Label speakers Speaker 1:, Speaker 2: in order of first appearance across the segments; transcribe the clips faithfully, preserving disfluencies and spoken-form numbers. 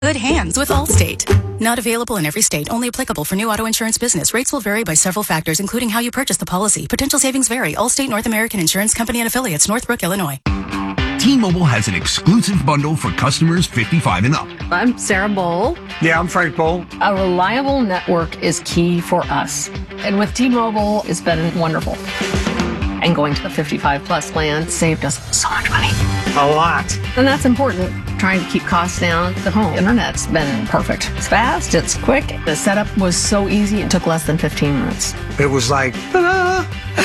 Speaker 1: Good hands with Allstate. Not available in every state. Only applicable for new auto insurance business. Rates will vary by several factors, including how you purchase the policy. Potential savings vary. Allstate North American Insurance Company and Affiliates, Northbrook, Illinois.
Speaker 2: T-Mobile has an exclusive bundle for customers fifty-five and up.
Speaker 3: I'm Sarah Bowl.
Speaker 4: Yeah, I'm Frank Bowl.
Speaker 3: A reliable network is key for us. And with T-Mobile, it's been wonderful. And going to the fifty-five plus plan saved us so much money.
Speaker 4: A lot.
Speaker 3: And that's important. Trying to keep costs down. The home internet's been perfect. It's fast, it's quick. The setup was so easy, it took less than fifteen minutes.
Speaker 4: It was like, ta-da!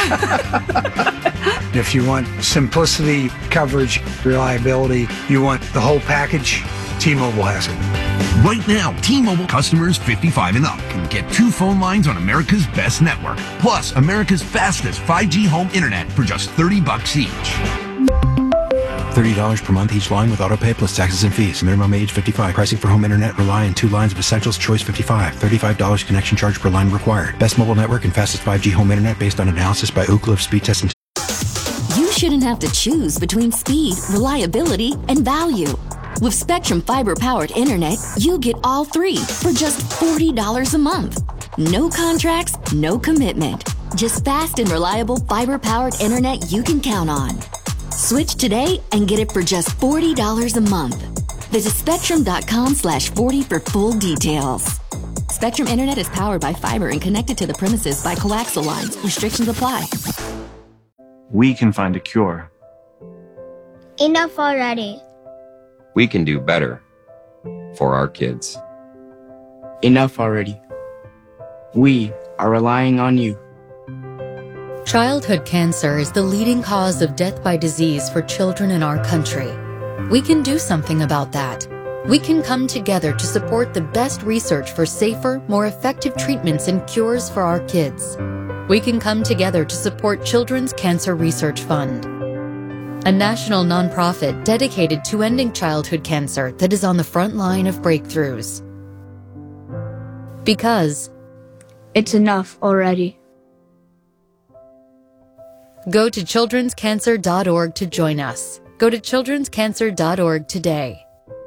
Speaker 4: If you want simplicity, coverage, reliability, you want the whole package, T-Mobile has it.
Speaker 2: Right now, T-Mobile customers fifty-five and up can get two phone lines on America's best network, plus America's fastest five G home internet for just thirty bucks each.
Speaker 5: thirty dollars per month each line with autopay plus taxes and fees. Minimum age fifty-five. Pricing for home internet rely on two lines of Essentials Choice fifty-five. thirty-five dollars connection charge per line required. Best mobile network and fastest five G home internet based on analysis by Oak Cliff Speed Test and
Speaker 6: You shouldn't have to choose between speed, reliability, and value. With Spectrum Fiber-powered internet, you get all three for just forty dollars a month. No contracts, no commitment. Just fast and reliable fiber-powered internet you can count on. Switch today and get it for just forty dollars a month. Visit spectrum.com slash 40 for full details. Spectrum Internet is powered by fiber and connected to the premises by coaxial lines. Restrictions apply.
Speaker 7: We can find a cure.
Speaker 8: Enough already.
Speaker 9: We can do better for our kids.
Speaker 10: Enough already. We are relying on you.
Speaker 11: Childhood cancer is the leading cause of death by disease for children in our country. We can do something about that. We can come together to support the best research for safer, more effective treatments and cures for our kids. We can come together to support Children's Cancer Research Fund, a national nonprofit dedicated to ending childhood cancer that is on the front line of breakthroughs. Because
Speaker 8: it's enough already.
Speaker 11: Go to children's cancer dot org to join us. Go to children's cancer dot org today.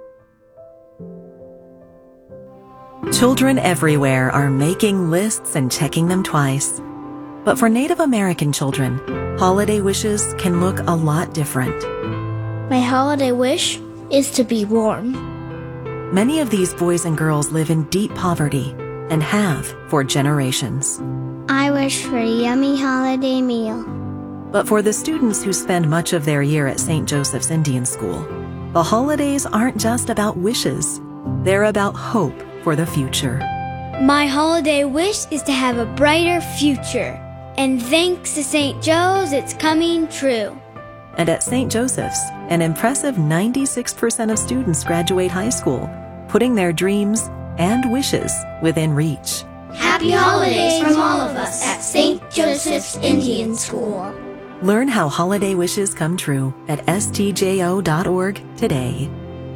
Speaker 12: Children everywhere are making lists and checking them twice. But for Native American children, holiday wishes can look a lot different.
Speaker 8: My holiday wish is to be warm.
Speaker 12: Many of these boys and girls live in deep poverty and have for generations.
Speaker 8: I wish for a yummy holiday meal.
Speaker 12: But for the students who spend much of their year at Saint Joseph's Indian School, the holidays aren't just about wishes. They're about hope for the future.
Speaker 8: My holiday wish is to have a brighter future. And thanks to Saint Joe's, it's coming true.
Speaker 12: And at Saint Joseph's, an impressive ninety-six percent of students graduate high school, putting their dreams and wishes within reach.
Speaker 8: Happy holidays from all of us at Saint Joseph's Indian School.
Speaker 12: Learn how holiday wishes come true at S T J O dot org today.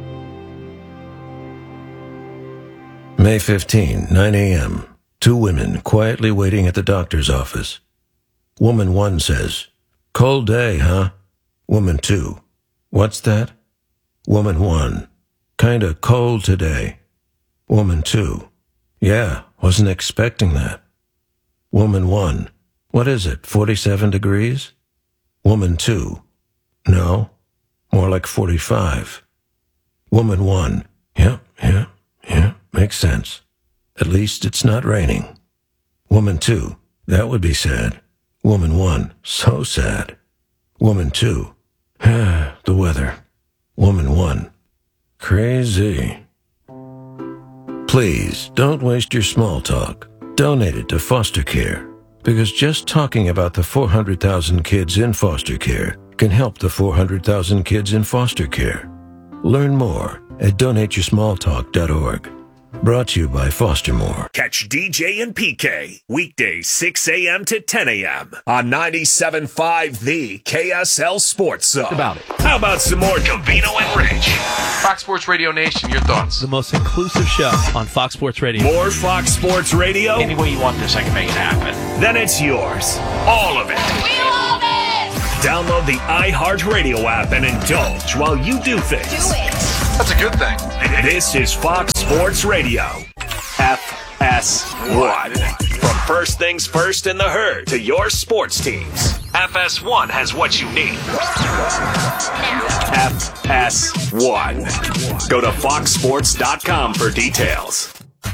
Speaker 13: May fifteenth, nine a.m. Two women quietly waiting at the doctor's office. Woman one says, "Cold day, huh?" Woman two, "What's that?" Woman one, "Kinda cold today." Woman two, "Yeah, wasn't expecting that." Woman one, "What is it, forty-seven degrees?" Woman two, "No, more like forty-five." Woman one, "Yeah, yeah, yeah, makes sense. At least it's not raining." Woman two, "That would be sad." Woman one, "So sad." Woman two, "Ah, the weather." Woman one, "Crazy." Please, don't waste your small talk. Donate it to foster care. Because just talking about the four hundred thousand kids in foster care can help the four hundred thousand kids in foster care. Learn more at donate your small talk dot org. Brought to you by Fostermore.
Speaker 14: Catch D J and P K weekdays six a.m. to ten a.m. on ninety-seven point five The K S L Sports Zone.
Speaker 15: About it.
Speaker 14: How about some more Covino and Rich?
Speaker 15: Fox Sports Radio Nation, your thoughts? The most inclusive show on Fox Sports Radio.
Speaker 14: More Fox Sports Radio?
Speaker 15: Any way you want this, I can make it happen.
Speaker 14: Then it's yours. All of it.
Speaker 16: We love it!
Speaker 14: Download the iHeartRadio app and indulge while you do things.
Speaker 16: Do it! That's a good thing.
Speaker 14: This is Fox Sports Radio. F S one. From first things first in the herd to your sports teams, F S one has what you need. F S one. Go to fox sports dot com for details.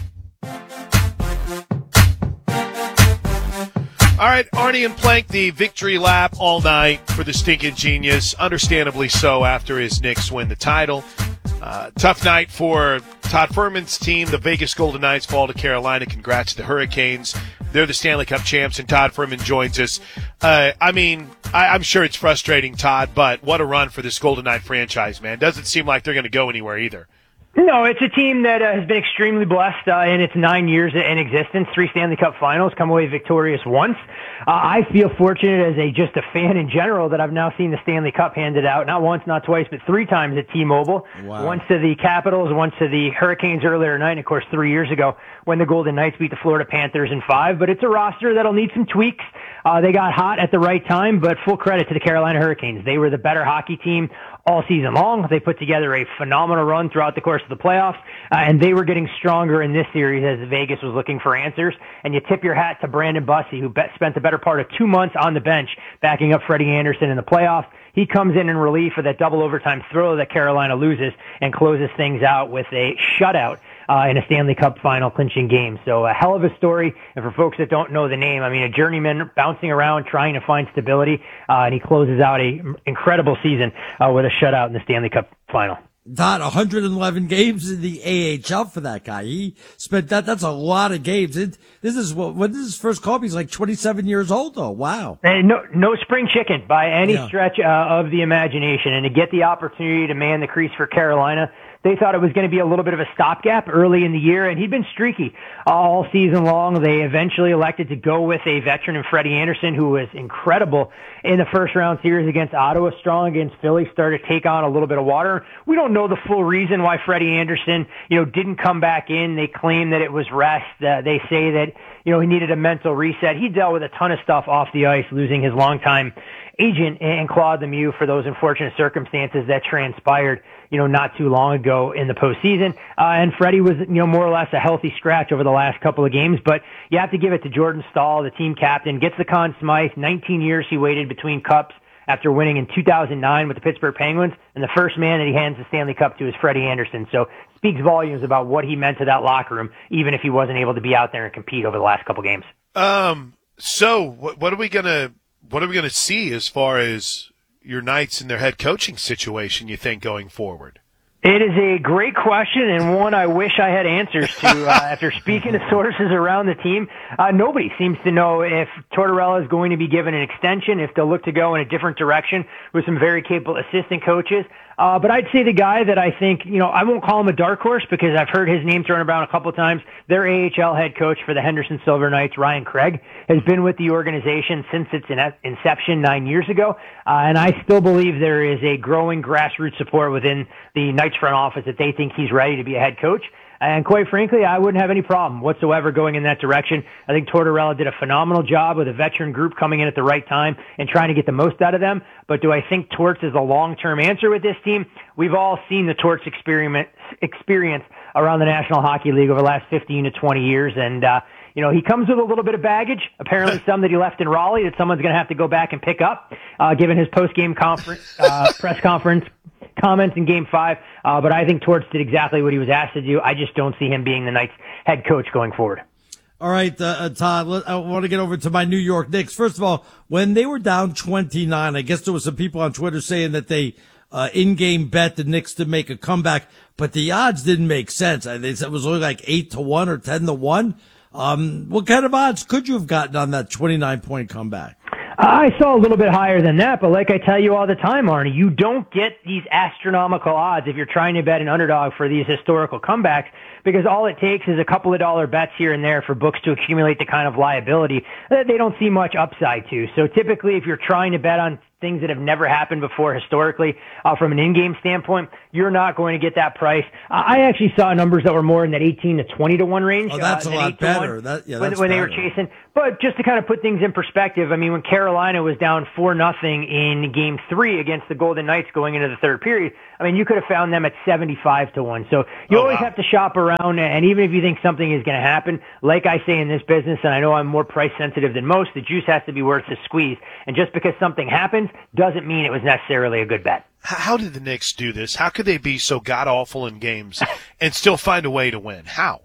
Speaker 17: All right, Arnie and Plank, the victory lap all night for the Stinking Genius. Understandably so after his Knicks win the title. Uh, tough night for Todd Furman's team. The Vegas Golden Knights fall to Carolina. Congrats to the Hurricanes. They're the Stanley Cup champs, and Todd Furman joins us. Uh, I mean, I, I'm sure it's frustrating, Todd, but what a run for this Golden Knight franchise, man. Doesn't seem like they're going to go anywhere either.
Speaker 18: No, it's a team that uh, has been extremely blessed uh, in its nine years in existence. Three Stanley Cup finals, come away victorious once. Uh, I feel fortunate as a just a fan in general that I've now seen the Stanley Cup handed out, not once, not twice, but three times at T-Mobile.
Speaker 19: Wow.
Speaker 18: Once to the Capitals, once to the Hurricanes earlier tonight, and of course three years ago when the Golden Knights beat the Florida Panthers in five. But it's a roster that'll need some tweaks. Uh, they got hot at the right time, but full credit to the Carolina Hurricanes. They were the better hockey team all season long. They put together a phenomenal run throughout the course of the playoffs, uh, and they were getting stronger in this series as Vegas was looking for answers. And you tip your hat to Brandon Bussey, who bet, spent the better part of two months on the bench backing up Freddie Anderson in the playoffs. He comes in in relief for that double overtime throw that Carolina loses and closes things out with a shutout uh, in a Stanley Cup final clinching game. So a hell of a story. And for folks that don't know the name, I mean, a journeyman bouncing around trying to find stability, uh, and he closes out a incredible season uh, with a shutout in the Stanley Cup final.
Speaker 19: Todd, one hundred eleven games in the A H L for that guy. He spent that. That's a lot of games. It, this is what when this is his first call. He's like twenty-seven years old, though. Wow.
Speaker 18: And no, no spring chicken by any
Speaker 19: Yeah.
Speaker 18: stretch uh, of the imagination. And to get the opportunity to man the crease for Carolina, they thought it was going to be a little bit of a stopgap early in the year, and he'd been streaky all season long. They eventually elected to go with a veteran in Freddie Anderson, who was incredible in the first round series against Ottawa, strong against Philly, started to take on a little bit of water. We don't know the full reason why Freddie Anderson, you know, didn't come back in. They claim that it was rest. Uh, they say that, you know, he needed a mental reset. He dealt with a ton of stuff off the ice, losing his longtime agent and Claude Lemieux for those unfortunate circumstances that transpired, you know, not too long ago in the postseason. Uh, and Freddie was, you know, more or less a healthy scratch over the last couple of games, but you have to give it to Jordan Stahl, the team captain, gets the Conn Smythe. nineteen years he waited between cups after winning in two thousand nine with the Pittsburgh Penguins, and the first man that he hands the Stanley Cup to is Freddie Anderson. So speaks volumes about what he meant to that locker room, even if he wasn't able to be out there and compete over the last couple games.
Speaker 17: Um. So what, what are we gonna what are we gonna see as far as your Knights and their head coaching situation, you think, going forward?
Speaker 18: It is a great question, and one I wish I had answers to. Uh, after speaking to sources around the team, uh, nobody seems to know if Tortorella is going to be given an extension, if they'll look to go in a different direction with some very capable assistant coaches. Uh, but I'd say the guy that I think, you know, I won't call him a dark horse because I've heard his name thrown around a couple of times. Their A H L head coach for the Henderson Silver Knights, Ryan Craig, has been with the organization since its inception nine years ago. Uh, and I still believe there is a growing grassroots support within the Knights front office that they think he's ready to be a head coach. And quite frankly, I wouldn't have any problem whatsoever going in that direction. I think Tortorella did a phenomenal job with a veteran group coming in at the right time and trying to get the most out of them. But do I think Torts is a long-term answer with this team? We've all seen the Torts experiment, experience around the National Hockey League over the last fifteen to twenty years. And, uh, you know, he comes with a little bit of baggage, apparently some that he left in Raleigh that someone's going to have to go back and pick up, uh, given his post-game conference, uh, press conference comments in game five. Uh, but I think Torts did exactly what he was asked to do. I just don't see him being the Knights head coach going forward.
Speaker 19: All right, uh, uh, Todd, let, I want to get over to my New York Knicks. First of all, when they were down twenty-nine, I guess there was some people on Twitter saying that they uh, in-game bet the Knicks to make a comeback, but the odds didn't make sense. They said it was only like eight to one or ten to one. Um, what kind of odds could you have gotten on that twenty-nine point comeback?
Speaker 18: I saw a little bit higher than that, but like I tell you all the time, Arnie, you don't get these astronomical odds if you're trying to bet an underdog for these historical comebacks, because all it takes is a couple of dollar bets here and there for books to accumulate the kind of liability that they don't see much upside to. So typically, if you're trying to bet on things that have never happened before historically, uh, from an in-game standpoint, you're not going to get that price. I actually saw numbers that were more in that eighteen to twenty to one range.
Speaker 19: Oh, that's
Speaker 18: uh,
Speaker 19: a lot better. That, yeah,
Speaker 18: when,
Speaker 19: that's
Speaker 18: when they
Speaker 19: better.
Speaker 18: were chasing. But just to kind of put things in perspective, I mean, when Carolina was down four nothing in game three against the Golden Knights going into the third period, I mean, you could have found them at seventy-five to one. So you
Speaker 17: Oh,
Speaker 18: always
Speaker 17: wow.
Speaker 18: have to shop around, and even if you think something is going to happen, like I say in this business, and I know I'm more price sensitive than most, the juice has to be worth the squeeze. And just because something happens doesn't mean it was necessarily a good bet.
Speaker 17: H- How did the Knicks do this? How could they be so god-awful in games and still find a way to win? How?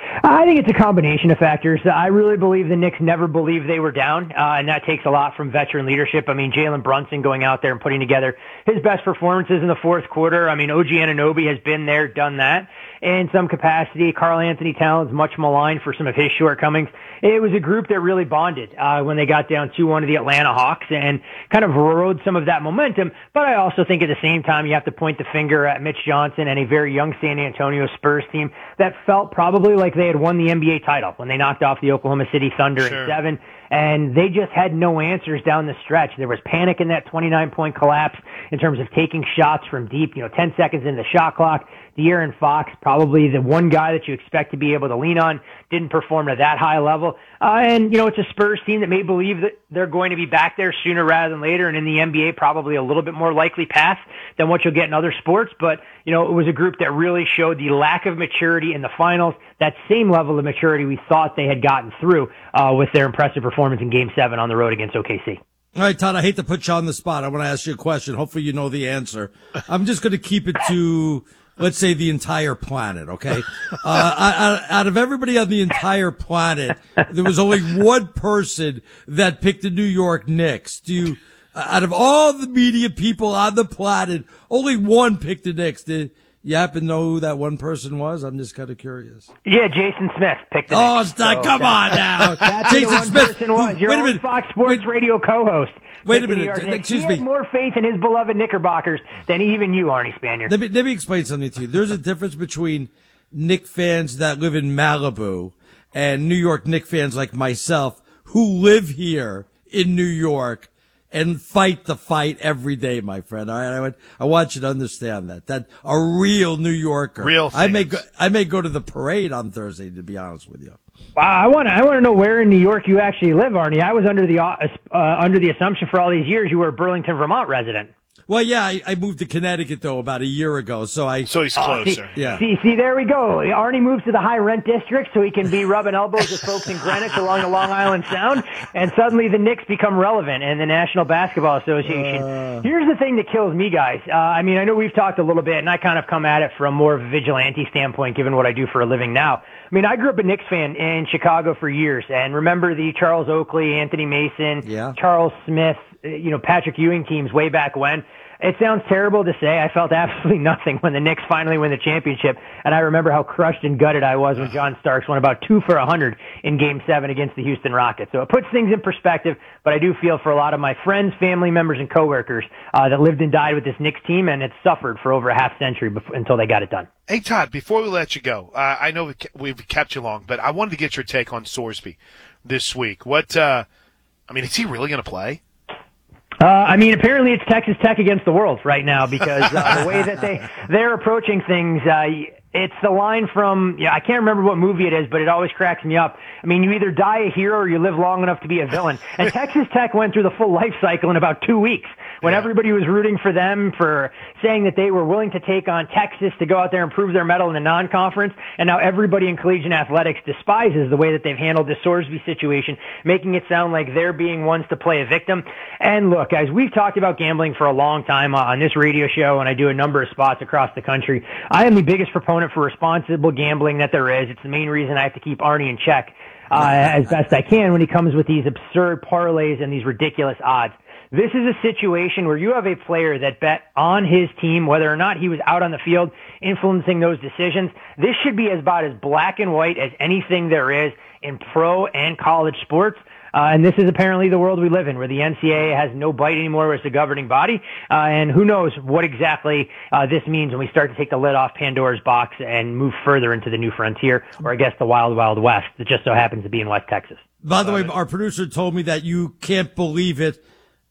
Speaker 18: I think it's a combination of factors. I really believe the Knicks never believed they were down, uh, and that takes a lot from veteran leadership. I mean, Jalen Brunson going out there and putting together his best performances in the fourth quarter. I mean, O G Anunoby has been there, done that in some capacity. Karl Anthony Towns, much maligned for some of his shortcomings. It was a group that really bonded uh, when they got down two one to the Atlanta Hawks and kind of rode some of that momentum. But I also think at the same time you have to point the finger at Mitch Johnson and a very young San Antonio Spurs team that felt probably like they had won the N B A title when they knocked off the Oklahoma City Thunder
Speaker 17: Sure.
Speaker 18: in seven. And they just had no answers down the stretch. There was panic in that twenty-nine point collapse in terms of taking shots from deep, you know, ten seconds in the shot clock. De'Aaron Fox, probably the one guy that you expect to be able to lean on, didn't perform at that high level. Uh, and, you know, it's a Spurs team that may believe that they're going to be back there sooner rather than later. And in the N B A, probably a little bit more likely path than what you'll get in other sports. But, you know, it was a group that really showed the lack of maturity in the finals, that same level of maturity we thought they had gotten through uh, with their impressive performance in Game seven on the road against O K C.
Speaker 19: All right, Todd, I hate to put you on the spot. I want to ask you a question. Hopefully you know the answer. I'm just going to keep it to, let's say, the entire planet, okay? Uh, out, out of everybody on the entire planet, there was only one person that picked the New York Knicks. Do you, out of all the media people on the planet, only one picked the Knicks. Did you happen to know who that one person was? I'm just kind of curious.
Speaker 18: Yeah, Jason Smith picked the
Speaker 19: Oh,
Speaker 18: Knicks.
Speaker 19: stop,
Speaker 18: So
Speaker 19: come
Speaker 18: that-
Speaker 19: on now.
Speaker 18: That's who
Speaker 19: Jason
Speaker 18: the one
Speaker 19: Smith.
Speaker 18: person was. Your
Speaker 19: Wait a
Speaker 18: own
Speaker 19: minute.
Speaker 18: Fox Sports Radio co-host.
Speaker 19: Wait a
Speaker 18: picked the New
Speaker 19: minute.
Speaker 18: York Knicks.
Speaker 19: Excuse
Speaker 18: he
Speaker 19: me.
Speaker 18: has more faith in his beloved Knickerbockers than even you, Arnie Spanier.
Speaker 19: Let me, let me explain something to you. There's a difference between Knick fans that live in Malibu and New York Knick fans like myself who live here in New York and fight the fight every day, my friend. All right, I want, I want you to understand that. That a real New Yorker.
Speaker 17: Real
Speaker 19: I may
Speaker 17: fans.
Speaker 19: go, I may go to the parade on Thursday, to be honest with you.
Speaker 18: Wow, I want to I want to know where in New York you actually live, Arnie. I was under the uh, uh, under the assumption for all these years you were a Burlington, Vermont resident.
Speaker 19: Well, yeah, I, I moved to Connecticut though about a year ago, so I.
Speaker 17: So he's
Speaker 18: Oh,
Speaker 17: closer.
Speaker 18: see,
Speaker 19: Yeah.
Speaker 18: see, see, there we go. Arnie moves to the high rent district so he can be rubbing elbows with folks in Greenwich along the Long Island Sound, and suddenly the Knicks become relevant in the National Basketball Association.
Speaker 19: Uh.
Speaker 18: Here's the thing that kills me, guys. Uh, I mean, I know we've talked a little bit, and I kind of come at it from more of a vigilante standpoint, given what I do for a living now. I mean, I grew up a Knicks fan in Chicago for years, and remember the Charles Oakley, Anthony Mason,
Speaker 19: Yeah.
Speaker 18: Charles Smith, uh, you know, Patrick Ewing teams way back when. It sounds terrible to say. I felt absolutely nothing when the Knicks finally win the championship, and I remember how crushed and gutted I was when John Starks won about two for a hundred in Game Seven against the Houston Rockets. So it puts things in perspective. But I do feel for a lot of my friends, family members, and coworkers uh, that lived and died with this Knicks team, and it's suffered for over a half century before, until they got it done.
Speaker 17: Hey, Todd, before we let you go, uh, I know we ke- we've kept you long, but I wanted to get your take on Sorsby this week. What, uh, I mean, is he really going to play?
Speaker 18: Uh, I mean, apparently it's Texas Tech against the world right now because uh, the way that they they're approaching things. Uh, it's the line from yeah, I can't remember what movie it is, but it always cracks me up. I mean, you either die a hero or you live long enough to be a villain. And Texas Tech went through the full life cycle in about two weeks. When
Speaker 17: Yeah.
Speaker 18: everybody was rooting for them for saying that they were willing to take on Texas to go out there and prove their mettle in the non-conference, and now everybody in collegiate athletics despises the way that they've handled the Sorsby situation, making it sound like they're being ones to play a victim. And look, guys, we've talked about gambling for a long time on this radio show, and I do a number of spots across the country. I am the biggest proponent for responsible gambling that there is. It's the main reason I have to keep Arnie in check uh, as best I can when he comes with these absurd parlays and these ridiculous odds. This is a situation where you have a player that bet on his team, whether or not he was out on the field influencing those decisions. This should be about as black and white as anything there is in pro and college sports. Uh, and this is apparently the world we live in, where the N C double A has no bite anymore as the governing body. Uh, and who knows what exactly uh, this means when we start to take the lid off Pandora's box and move further into the new frontier, or I guess the wild, wild west that just so happens to be in West Texas.
Speaker 19: By the way, our producer told me that you can't believe it.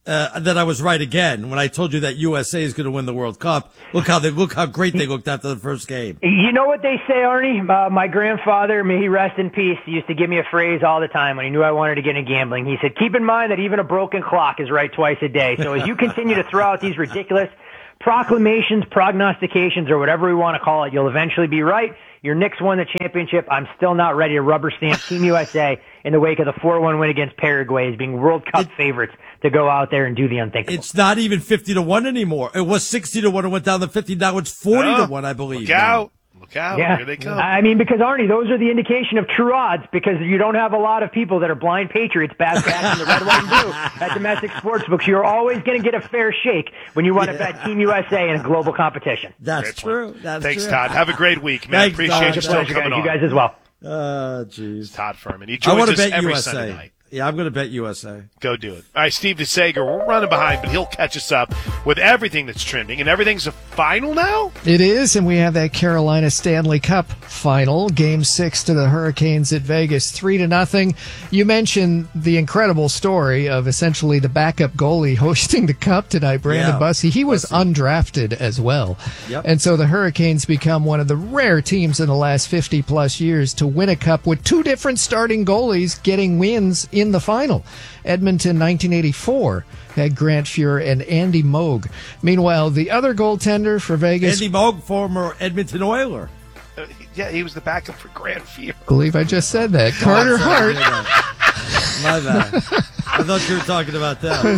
Speaker 19: uh, that I was right again when I told you that U S A is going to win the World Cup. Look how they look how great they looked after the first game.
Speaker 18: You know what they say, Arnie? Uh, my grandfather, may he rest in peace, used to give me a phrase all the time when he knew I wanted to get into gambling. He said, keep in mind that even a broken clock is right twice a day. So as you continue to throw out these ridiculous proclamations, prognostications, or whatever we want to call it, you'll eventually be right. Your Knicks won the championship. I'm still not ready to rubber stamp Team U S A in the wake of the four one win against Paraguay as being World Cup it, favorites to go out there and do the unthinkable.
Speaker 19: It's not even fifty to one anymore. It was sixty to one and went down to fifty. Now it's forty
Speaker 17: oh,
Speaker 19: to one, I believe.
Speaker 17: Look out. Look out.
Speaker 18: Yeah.
Speaker 17: Here they come.
Speaker 18: I mean, because, Arnie, those are the indication of true odds because you don't have a lot of people that are blind patriots back back in the red, white, and blue at domestic sports books. You're always going to get a fair shake when you want to yeah. bet Team U S A in a global competition.
Speaker 19: That's
Speaker 17: great
Speaker 19: true. That's
Speaker 17: Thanks,
Speaker 19: true.
Speaker 17: Todd. Have a great week, man.
Speaker 19: Thanks,
Speaker 17: Appreciate
Speaker 19: Todd.
Speaker 17: you still coming
Speaker 18: guys.
Speaker 17: on.
Speaker 18: You guys as well.
Speaker 19: Uh, jeez.
Speaker 17: Todd Furman. He
Speaker 19: I
Speaker 17: joins
Speaker 19: want to
Speaker 17: us
Speaker 19: bet
Speaker 17: every
Speaker 19: U S A.
Speaker 17: Sunday night.
Speaker 19: Yeah, I'm going to bet U S A.
Speaker 17: Go do it. All right, Steve DeSager, we're running behind, but he'll catch us up with everything that's trending. And everything's a final now?
Speaker 16: It is, and we have that Carolina Stanley Cup final. Game six to the Hurricanes at Vegas, three to nothing. You mentioned the incredible story of essentially the backup goalie hosting the cup tonight, Brandon
Speaker 19: yeah.
Speaker 16: Bussey. He was Bussey. undrafted as well.
Speaker 19: Yep.
Speaker 16: And so the Hurricanes become one of the rare teams in the last fifty-plus years to win a cup with two different starting goalies getting wins in the final. Edmonton nineteen eighty-four had Grant Fuhr and Andy Moog. Meanwhile, the other goaltender for Vegas...
Speaker 19: Andy Moog, former Edmonton Oiler.
Speaker 17: Uh, yeah, he was the backup for Grant Fuhr.
Speaker 16: I believe I just said that. Carter Hart.
Speaker 19: My bad. I thought you were talking about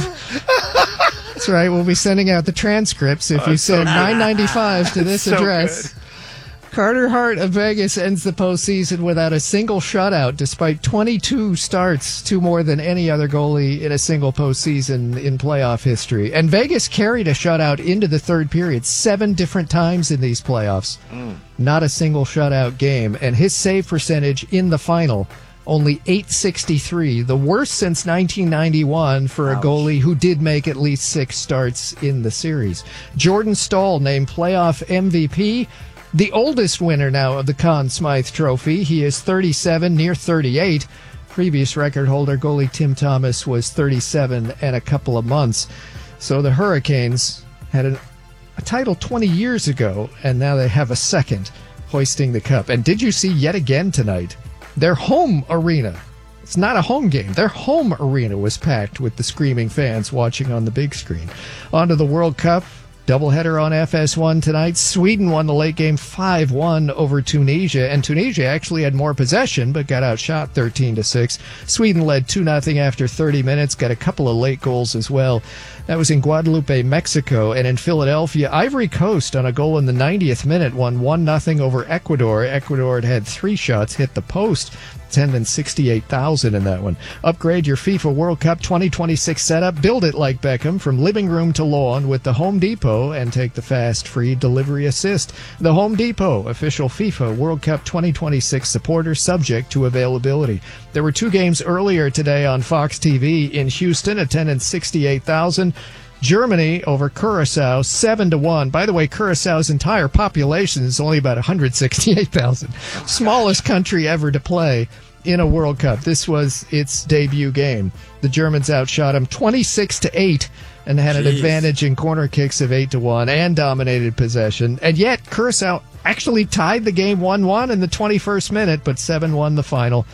Speaker 19: that.
Speaker 16: That's right. We'll be sending out the transcripts if
Speaker 17: oh,
Speaker 16: you
Speaker 17: so
Speaker 16: send nine ninety-five to this
Speaker 17: so
Speaker 16: address.
Speaker 17: Good.
Speaker 16: Carter Hart of Vegas ends the postseason without a single shutout, despite twenty-two starts, two more than any other goalie in a single postseason in playoff history. And Vegas carried a shutout into the third period seven different times in these playoffs. Mm. Not a single shutout game. And his save percentage in the final, only eight sixty-three, the worst since nineteen ninety-one for a
Speaker 19: Ouch.
Speaker 16: goalie who did make at least six starts in the series. Jordan Staal named playoff M V P. The oldest winner now of the Conn Smythe Trophy. He is thirty-seven, near thirty-eight. Previous record holder, goalie Tim Thomas, was thirty-seven and a couple of months. So the Hurricanes had an, a title twenty years ago, and now they have a second, hoisting the cup. And did you see yet again tonight, their home arena, it's not a home game, their home arena was packed with the screaming fans watching on the big screen. On to the World Cup. Doubleheader on F S one tonight. Sweden won the late game five one over Tunisia, and Tunisia actually had more possession but got outshot thirteen to six. Sweden led two nothing after thirty minutes, got a couple of late goals as well. That was in Guadalupe, Mexico, and in Philadelphia, Ivory Coast on a goal in the ninetieth minute won one nothing over Ecuador. Ecuador had had three shots hit the post. Attendance sixty-eight thousand in that one. Upgrade your FIFA World Cup twenty twenty-six setup. Build it like Beckham from living room to lawn with the Home Depot and take the fast free delivery assist. The Home Depot, official FIFA World Cup twenty twenty-six supporter, subject to availability. There were two games earlier today on Fox T V in Houston. Attendance sixty-eight thousand. Germany over Curacao, seven to one. By the way, Curaçao's entire population is only about one hundred sixty-eight thousand. Smallest country ever to play in a World Cup. This was its debut game. The Germans outshot them twenty-six to eight and had Jeez. an advantage in corner kicks of eight to one and dominated possession. And yet, Curaçao actually tied the game one one in the twenty-first minute, but seven one the final.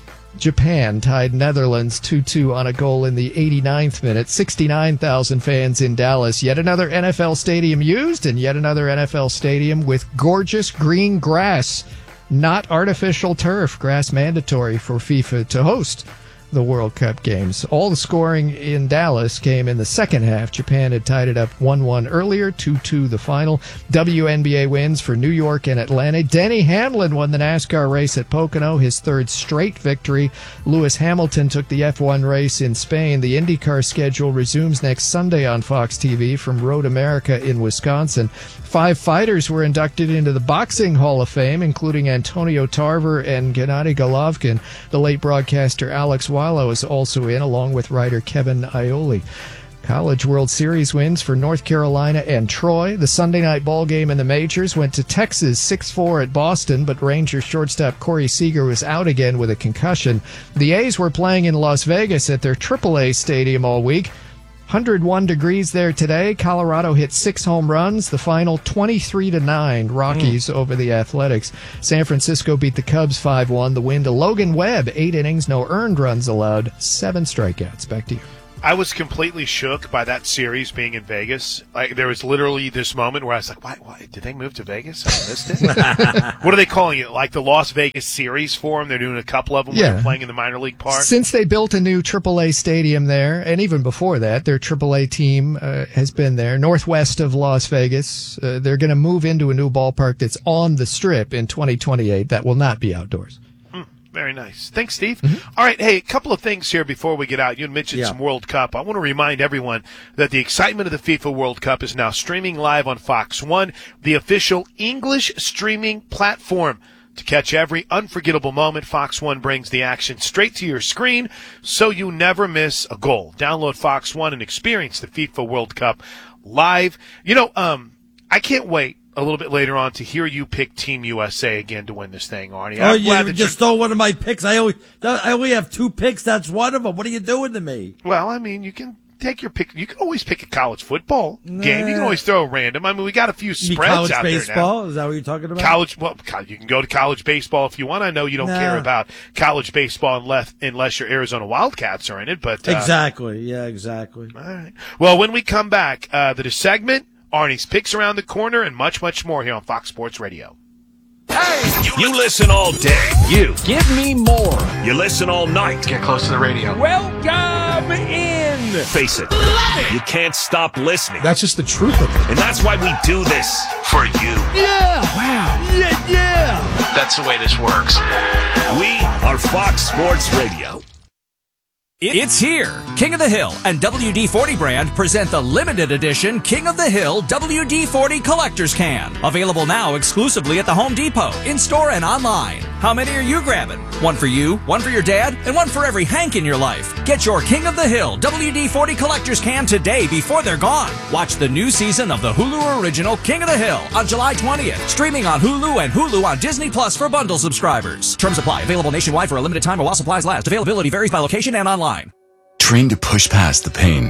Speaker 16: Japan tied Netherlands two two on a goal in the eighty-ninth minute. sixty-nine thousand fans in Dallas. Yet another N F L stadium used, and yet another N F L stadium with gorgeous green grass, not artificial turf. Grass mandatory for FIFA to host the World Cup games. All the scoring in Dallas came in the second half. Japan had tied it up one one earlier, two two the final. W N B A wins for New York and Atlanta. Denny Hamlin won the NASCAR race at Pocono, his third straight victory. Lewis Hamilton took the F one race in Spain. The IndyCar schedule resumes next Sunday on Fox T V from Road America in Wisconsin. Five fighters were inducted into the Boxing Hall of Fame, including Antonio Tarver and Gennady Golovkin. The late broadcaster Alex Wallow is also in, along with writer Kevin Aioli. College World Series wins for North Carolina and Troy. The Sunday night ball game in the majors went to Texas six four at Boston, but Rangers shortstop Corey Seager was out again with a concussion. The A's were playing in Las Vegas at their triple A stadium all week. one hundred one degrees there today. Colorado hit six home runs. The final twenty-three to nine. Rockies mm. over the Athletics. San Francisco beat the Cubs five one. The win to Logan Webb. Eight innings, no earned runs allowed. Seven strikeouts. Back to you.
Speaker 17: I was completely shook by that series being in Vegas. Like, there was literally this moment where I was like, why, why did they move to Vegas? I missed it. What are they calling it? Like the Las Vegas series for them? They're doing a couple of them
Speaker 16: yeah.
Speaker 17: when they're playing in the minor league park?
Speaker 16: Since they built a new triple A stadium there, and even before that, their triple A team uh, has been there, northwest of Las Vegas. Uh, they're going to move into a new ballpark that's on the Strip in twenty twenty-eight that will not be outdoors.
Speaker 17: Very nice. Thanks, Steve. Mm-hmm. All right, hey, a couple of things here before we get out. You mentioned yeah. some World Cup. I want to remind everyone that the excitement of the FIFA World Cup is now streaming live on Fox one, the official English streaming platform. To catch every unforgettable moment, Fox one brings the action straight to your screen so you never miss a goal. Download Fox one and experience the FIFA World Cup live. You know, um, I can't wait a little bit later on to hear you pick Team U S A again to win this thing, Arnie.
Speaker 19: I'm oh, you just stole one of my picks. I only, I only have two picks. That's one of them. What are you doing to me?
Speaker 17: Well, I mean, you can take your pick. You can always pick a college football nah. game. You can always throw a random. I mean, we got a few spreads
Speaker 19: college
Speaker 17: out
Speaker 19: baseball?
Speaker 17: there now.
Speaker 19: Is that what you're talking about?
Speaker 17: College, well, you can go to college baseball if you want. I know you don't nah. care about college baseball unless, unless your Arizona Wildcats are in it, but. Uh,
Speaker 19: exactly. Yeah, exactly.
Speaker 17: All right. Well, when we come back, uh, the segment, Arnie's picks around the corner, and much, much more here on Fox Sports Radio.
Speaker 14: Hey! You listen all day. You.
Speaker 20: Give me more.
Speaker 14: You listen all night.
Speaker 20: Get close to the radio.
Speaker 14: Welcome in. Face it. You can't stop listening.
Speaker 20: That's just the truth of it.
Speaker 14: And that's why we do this. For you.
Speaker 20: Yeah. Wow. Yeah, yeah.
Speaker 15: That's the way this works.
Speaker 14: We are Fox Sports Radio.
Speaker 21: It's here. King of the Hill and W D forty brand present the limited edition King of the Hill W D forty Collector's Can. Available now exclusively at the Home Depot, in-store and online. How many are you grabbing? One for you, one for your dad, and one for every Hank in your life. Get your King of the Hill W D forty Collector's Can today before they're gone. Watch the new season of the Hulu original King of the Hill on July twentieth. Streaming on Hulu and Hulu on Disney Plus for bundle subscribers. Terms apply. Available nationwide for a limited time or while supplies last. Availability varies by location and online.
Speaker 22: Train to push past the pain.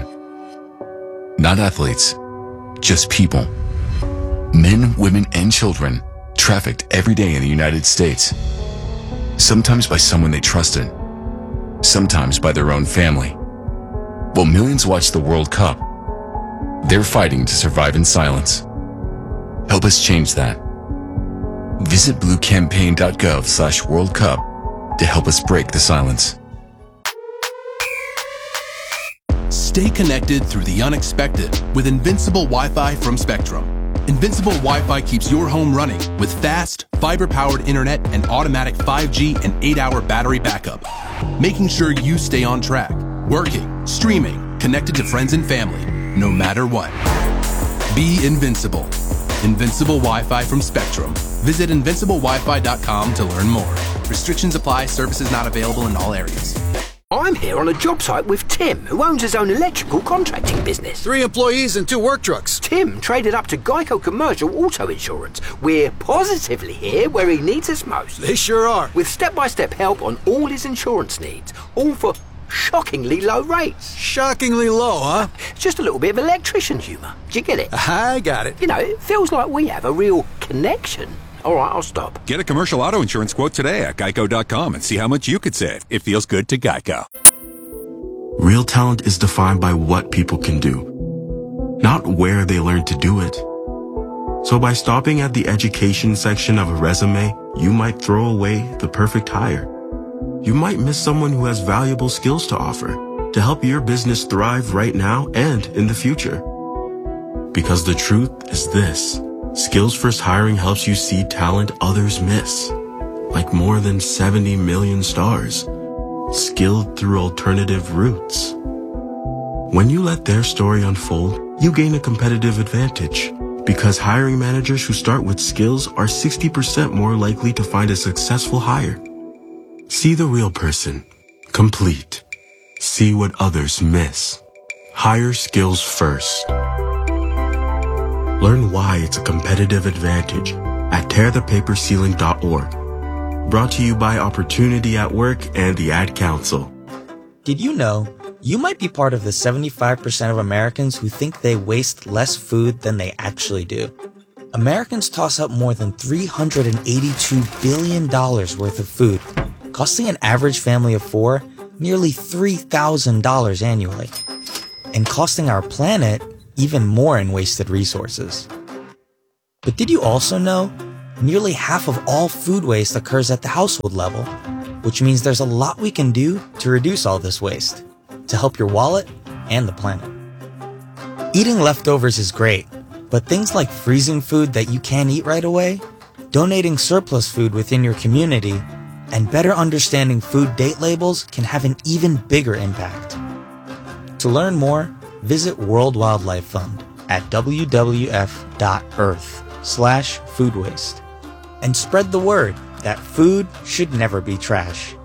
Speaker 22: Not athletes, just people. Men, women, and children trafficked every day in the United States. Sometimes by someone they trusted, sometimes by their own family. While millions watch the World Cup, they're fighting to survive in silence. Help us change that. Visit bluecampaign.gov slash World Cup to help us break the silence.
Speaker 23: Stay connected through the unexpected with Invincible Wi-Fi from Spectrum. Invincible Wi-Fi keeps your home running with fast, fiber-powered internet and automatic five G and eight hour battery backup, making sure you stay on track, working, streaming, connected to friends and family, no matter what. Be invincible. Invincible Wi-Fi from Spectrum. Visit invincible wi fi dot com to learn more. Restrictions apply. Services not available in all areas.
Speaker 24: I'm here on a job site with Tim, who owns his own electrical contracting business.
Speaker 20: Three employees and two work trucks.
Speaker 24: Tim traded up to Geico Commercial Auto Insurance. We're positively here where he needs us most.
Speaker 20: They sure are.
Speaker 24: With step-by-step help on all his insurance needs, all for shockingly low rates.
Speaker 20: Shockingly low, huh?
Speaker 24: Just a little bit of electrician humour. Do you get it?
Speaker 20: I got it.
Speaker 24: You know, it feels like we have a real connection. All right, I'll stop.
Speaker 25: Get a commercial auto insurance quote today at geico dot com and see how much you could save. It feels good to Geico.
Speaker 26: Real talent is defined by what people can do, not where they learn to do it. So by stopping at the education section of a resume, you might throw away the perfect hire. You might miss someone who has valuable skills to offer to help your business thrive right now and in the future. Because the truth is this. Skills First Hiring helps you see talent others miss, like more than seventy million stars, skilled through alternative routes. When you let their story unfold, you gain a competitive advantage, because hiring managers who start with skills are sixty percent more likely to find a successful hire. See the real person. Complete. See what others miss. Hire skills first. Learn why it's a competitive advantage at tear the paper ceiling dot org. Brought to you by Opportunity at Work and the Ad Council.
Speaker 27: Did you know
Speaker 1: You might be part of the seventy-five percent of Americans who think they waste less food than they actually do. Americans toss up more than three hundred eighty-two billion dollars worth of food, costing an average family of four nearly three thousand dollars annually, and costing our planet even more in wasted resources. But did you also know nearly half of all food waste occurs at the household level, which means there's a lot we can do to reduce all this waste, to help your wallet and the planet. Eating leftovers is great, but things like freezing food that you can't eat right away, donating surplus food within your community, and better understanding food date labels can have an even bigger impact. To learn more, visit World Wildlife Fund at w w f dot earth slash food waste and spread the word that food should never be trash.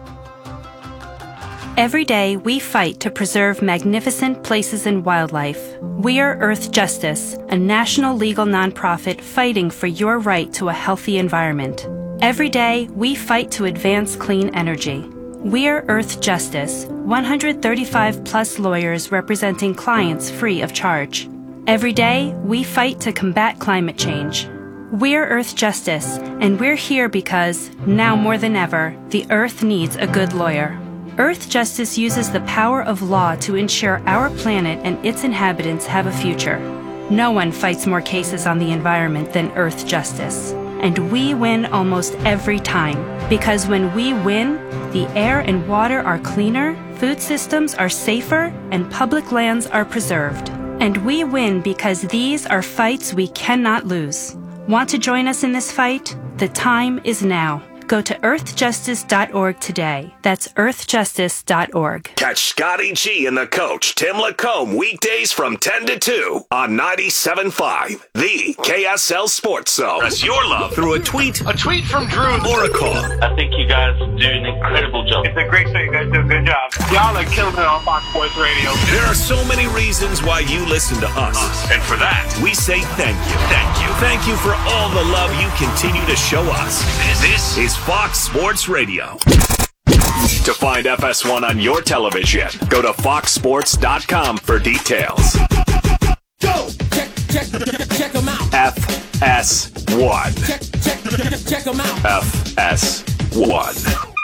Speaker 2: Every day, we fight to preserve magnificent places and wildlife. We are Earth Justice, a national legal nonprofit fighting for your right to a healthy environment. Every day, we fight to advance clean energy. We are Earth Justice, one hundred thirty-five plus lawyers representing clients free of charge. Every day, we fight to combat climate change. We're Earth Justice, and we're here because, now more than ever, the Earth needs a good lawyer. Earth Justice uses the power of law to ensure our planet and its inhabitants have a future. No one fights more cases on the environment than Earth Justice. And we win almost every time. Because when we win, the air and water are cleaner, food systems are safer, and public lands are preserved. And we win because these are fights we cannot lose. Want to join us in this fight? The time is now. Go to earth justice dot org today. That's earth justice dot org.
Speaker 14: Catch Scotty G and the coach, Tim Lacombe, weekdays from ten to two on ninety-seven point five, the K S L Sports Zone. Press your love through a tweet, a tweet from Drew, or a call.
Speaker 3: I think you guys do an incredible job.
Speaker 4: It's a great show. You guys do a good job. Y'all are killing it on Fox Sports Radio.
Speaker 14: There are so many reasons why you listen to us. And for that, we say thank you. Thank you. Thank you for all the love you continue to show us. This is Fox Sports Radio. To find F S one on your television, go to fox sports dot com for details.
Speaker 5: Go! Check, check, check, check them out.
Speaker 14: F S one.
Speaker 5: Check, check, check, check them out.
Speaker 14: F S one.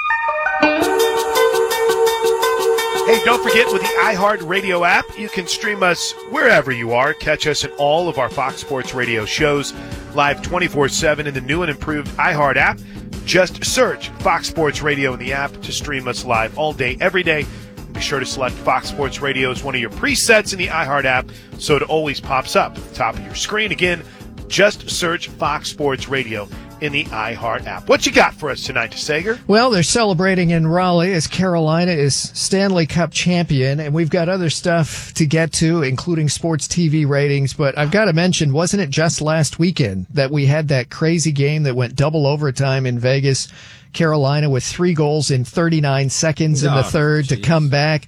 Speaker 17: Hey, don't forget, with the iHeartRadio app, you can stream us wherever you are. Catch us in all of our Fox Sports Radio shows live twenty-four seven in the new and improved iHeart app. Just search Fox Sports Radio in the app to stream us live all day, every day. Be sure to select Fox Sports Radio as one of your presets in the iHeart app so it always pops up at the top of your screen. Again, just search Fox Sports Radio in the iHeart app. What you got for us tonight, Sager?
Speaker 16: Well, they're celebrating in Raleigh as Carolina is Stanley Cup champion, and we've got other stuff to get to, including sports T V ratings. But I've got to mention, wasn't it just last weekend that we had that crazy game that went double overtime in Vegas? Carolina with three goals in thirty-nine seconds in the third to come back.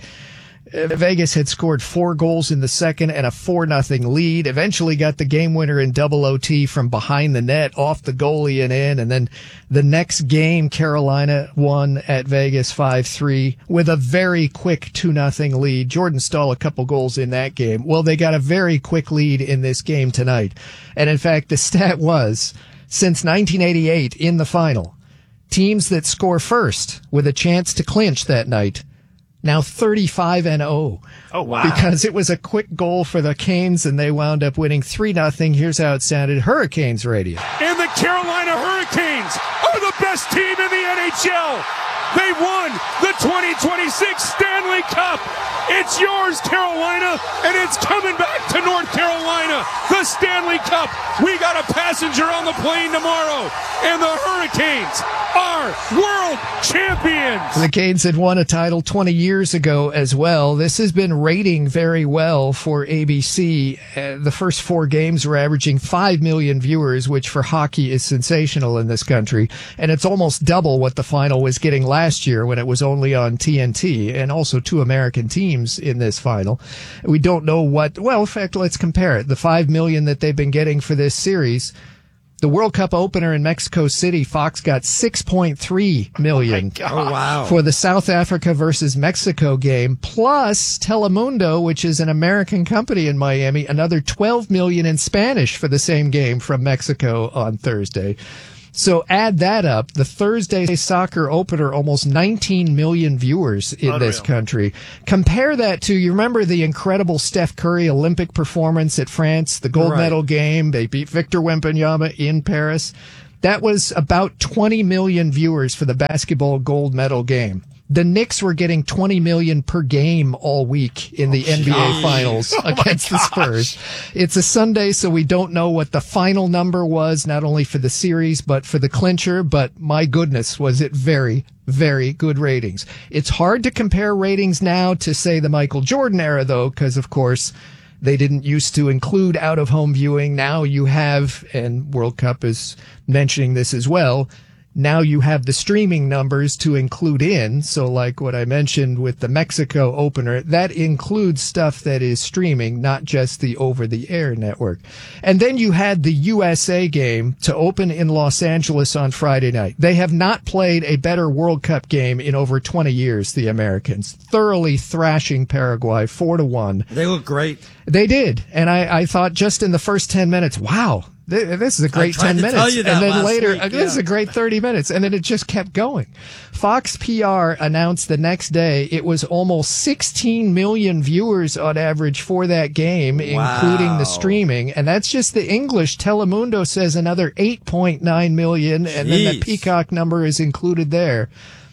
Speaker 16: Vegas had scored four goals in the second and a four nothing lead. Eventually got the game winner in double O T from behind the net, off the goalie and in. And then the next game, Carolina won at Vegas five three with a very quick two nothing lead. Jordan Stahl, a couple goals in that game. Well, they got a very quick lead in this game tonight. And in fact, the stat was, since nineteen eighty-eight in the final, teams that score first with a chance to clinch that night, now thirty-five and oh.
Speaker 17: Oh, wow.
Speaker 16: Because it was a quick goal for the Canes, and they wound up winning three nothing. Here's how it sounded. Hurricanes radio.
Speaker 6: And the Carolina Hurricanes are the best team in the N H L. They won the twenty twenty-six Stanley Cup. It's yours, Carolina, and it's coming back to North Carolina. The Stanley Cup. We got a passenger on the plane tomorrow, and the Hurricanes are world champions.
Speaker 16: The Canes had won a title twenty years ago as well. This has been rating very well for A B C. Uh, the first four games were averaging five million viewers, which for hockey is sensational in this country. And it's almost double what the final was getting last year when it was only on T N T, and also two American teams in this final. We don't know what, well, in fact, let's compare it. The five million that they've been getting for this series The World Cup opener in Mexico City, Fox got six point three million
Speaker 19: Oh, oh wow.
Speaker 16: for the South Africa versus Mexico game, plus Telemundo, which is an American company in Miami, another twelve million in Spanish for the same game from Mexico on Thursday. So add that up. The Thursday soccer opener, almost nineteen million viewers in
Speaker 17: Unreal.
Speaker 16: this country. Compare that to, you remember the incredible Steph Curry Olympic performance at France, the gold
Speaker 19: Right.
Speaker 16: medal game. They beat Victor Wembanyama in Paris. That was about twenty million viewers for the basketball gold medal game. The Knicks were getting twenty million per game all week in the N B A Finals against the Spurs. It's a Sunday, so we don't know what the final number was, not only for the series, but for the clincher. But my goodness, was it very, very good ratings. It's hard to compare ratings now to, say, the Michael Jordan era, though, because, of course, they didn't used to include out-of-home viewing. Now you have, and World Cup is mentioning this as well, now you have the streaming numbers to include in. So like what I mentioned with the Mexico opener, that includes stuff that is streaming, not just the over-the-air network. And then you had the U S A game to open in Los Angeles on Friday night. They have not played a better World Cup game in over twenty years, the Americans. Thoroughly thrashing Paraguay, four to one.
Speaker 19: They look great.
Speaker 16: They did. And I, I thought just in the first ten minutes, wow, this is a great ten
Speaker 19: to
Speaker 16: minutes.
Speaker 19: tell you that
Speaker 16: And then
Speaker 19: last
Speaker 16: later,
Speaker 19: week,
Speaker 16: this
Speaker 19: yeah.
Speaker 16: is a great thirty minutes. And then it just kept going. Fox P R announced the next day it was almost sixteen million viewers on average for that game,
Speaker 19: Wow.
Speaker 16: including the streaming. And that's just the English. Telemundo says another eight point nine million. And then the
Speaker 19: Jeez.
Speaker 16: Peacock number is included there.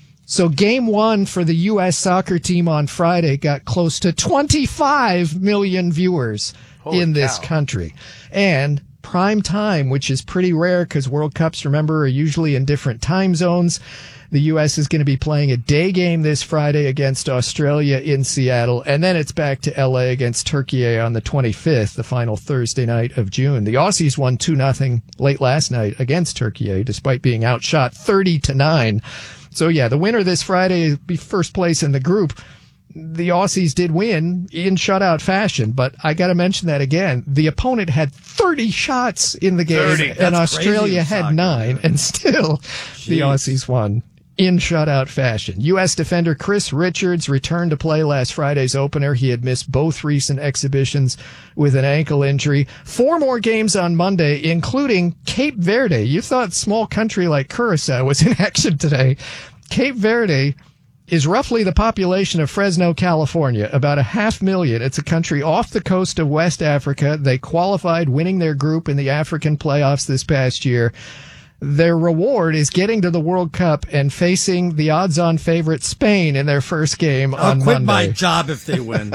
Speaker 16: So game one for the U S soccer team on Friday got close to twenty-five million viewers
Speaker 17: Holy
Speaker 16: in this
Speaker 17: cow.
Speaker 16: country. And prime time, which is pretty rare because World Cups, remember, are usually in different time zones. The U S is going to be playing a day game this Friday against Australia in Seattle, and then it's back to L A against Turkey on the twenty-fifth, the final Thursday night of June. The Aussies won two nothing late last night against Turkey, despite being outshot thirty to nine. So yeah, the winner this Friday will be first place in the group. The Aussies did win in shutout fashion, but I got to mention that again. The opponent had thirty shots in the game,
Speaker 17: thirty.
Speaker 16: and
Speaker 19: That's
Speaker 16: Australia
Speaker 19: crazy in
Speaker 16: had
Speaker 19: soccer.
Speaker 16: nine, and still the Aussies won in shutout fashion. U S defender Chris Richards returned to play last Friday's opener. He had missed both recent exhibitions with an ankle injury. Four more games on Monday, including Cape Verde. You thought small country like Curacao was in action today. Cape Verde is roughly the population of Fresno, California, about a half million. It's a country off the coast of West Africa. They qualified, winning their group in the African playoffs this past year. Their reward is getting to the World Cup and facing the odds-on favorite Spain in their first game
Speaker 19: I'll
Speaker 16: on
Speaker 19: quit
Speaker 16: Monday.
Speaker 19: my job if they win.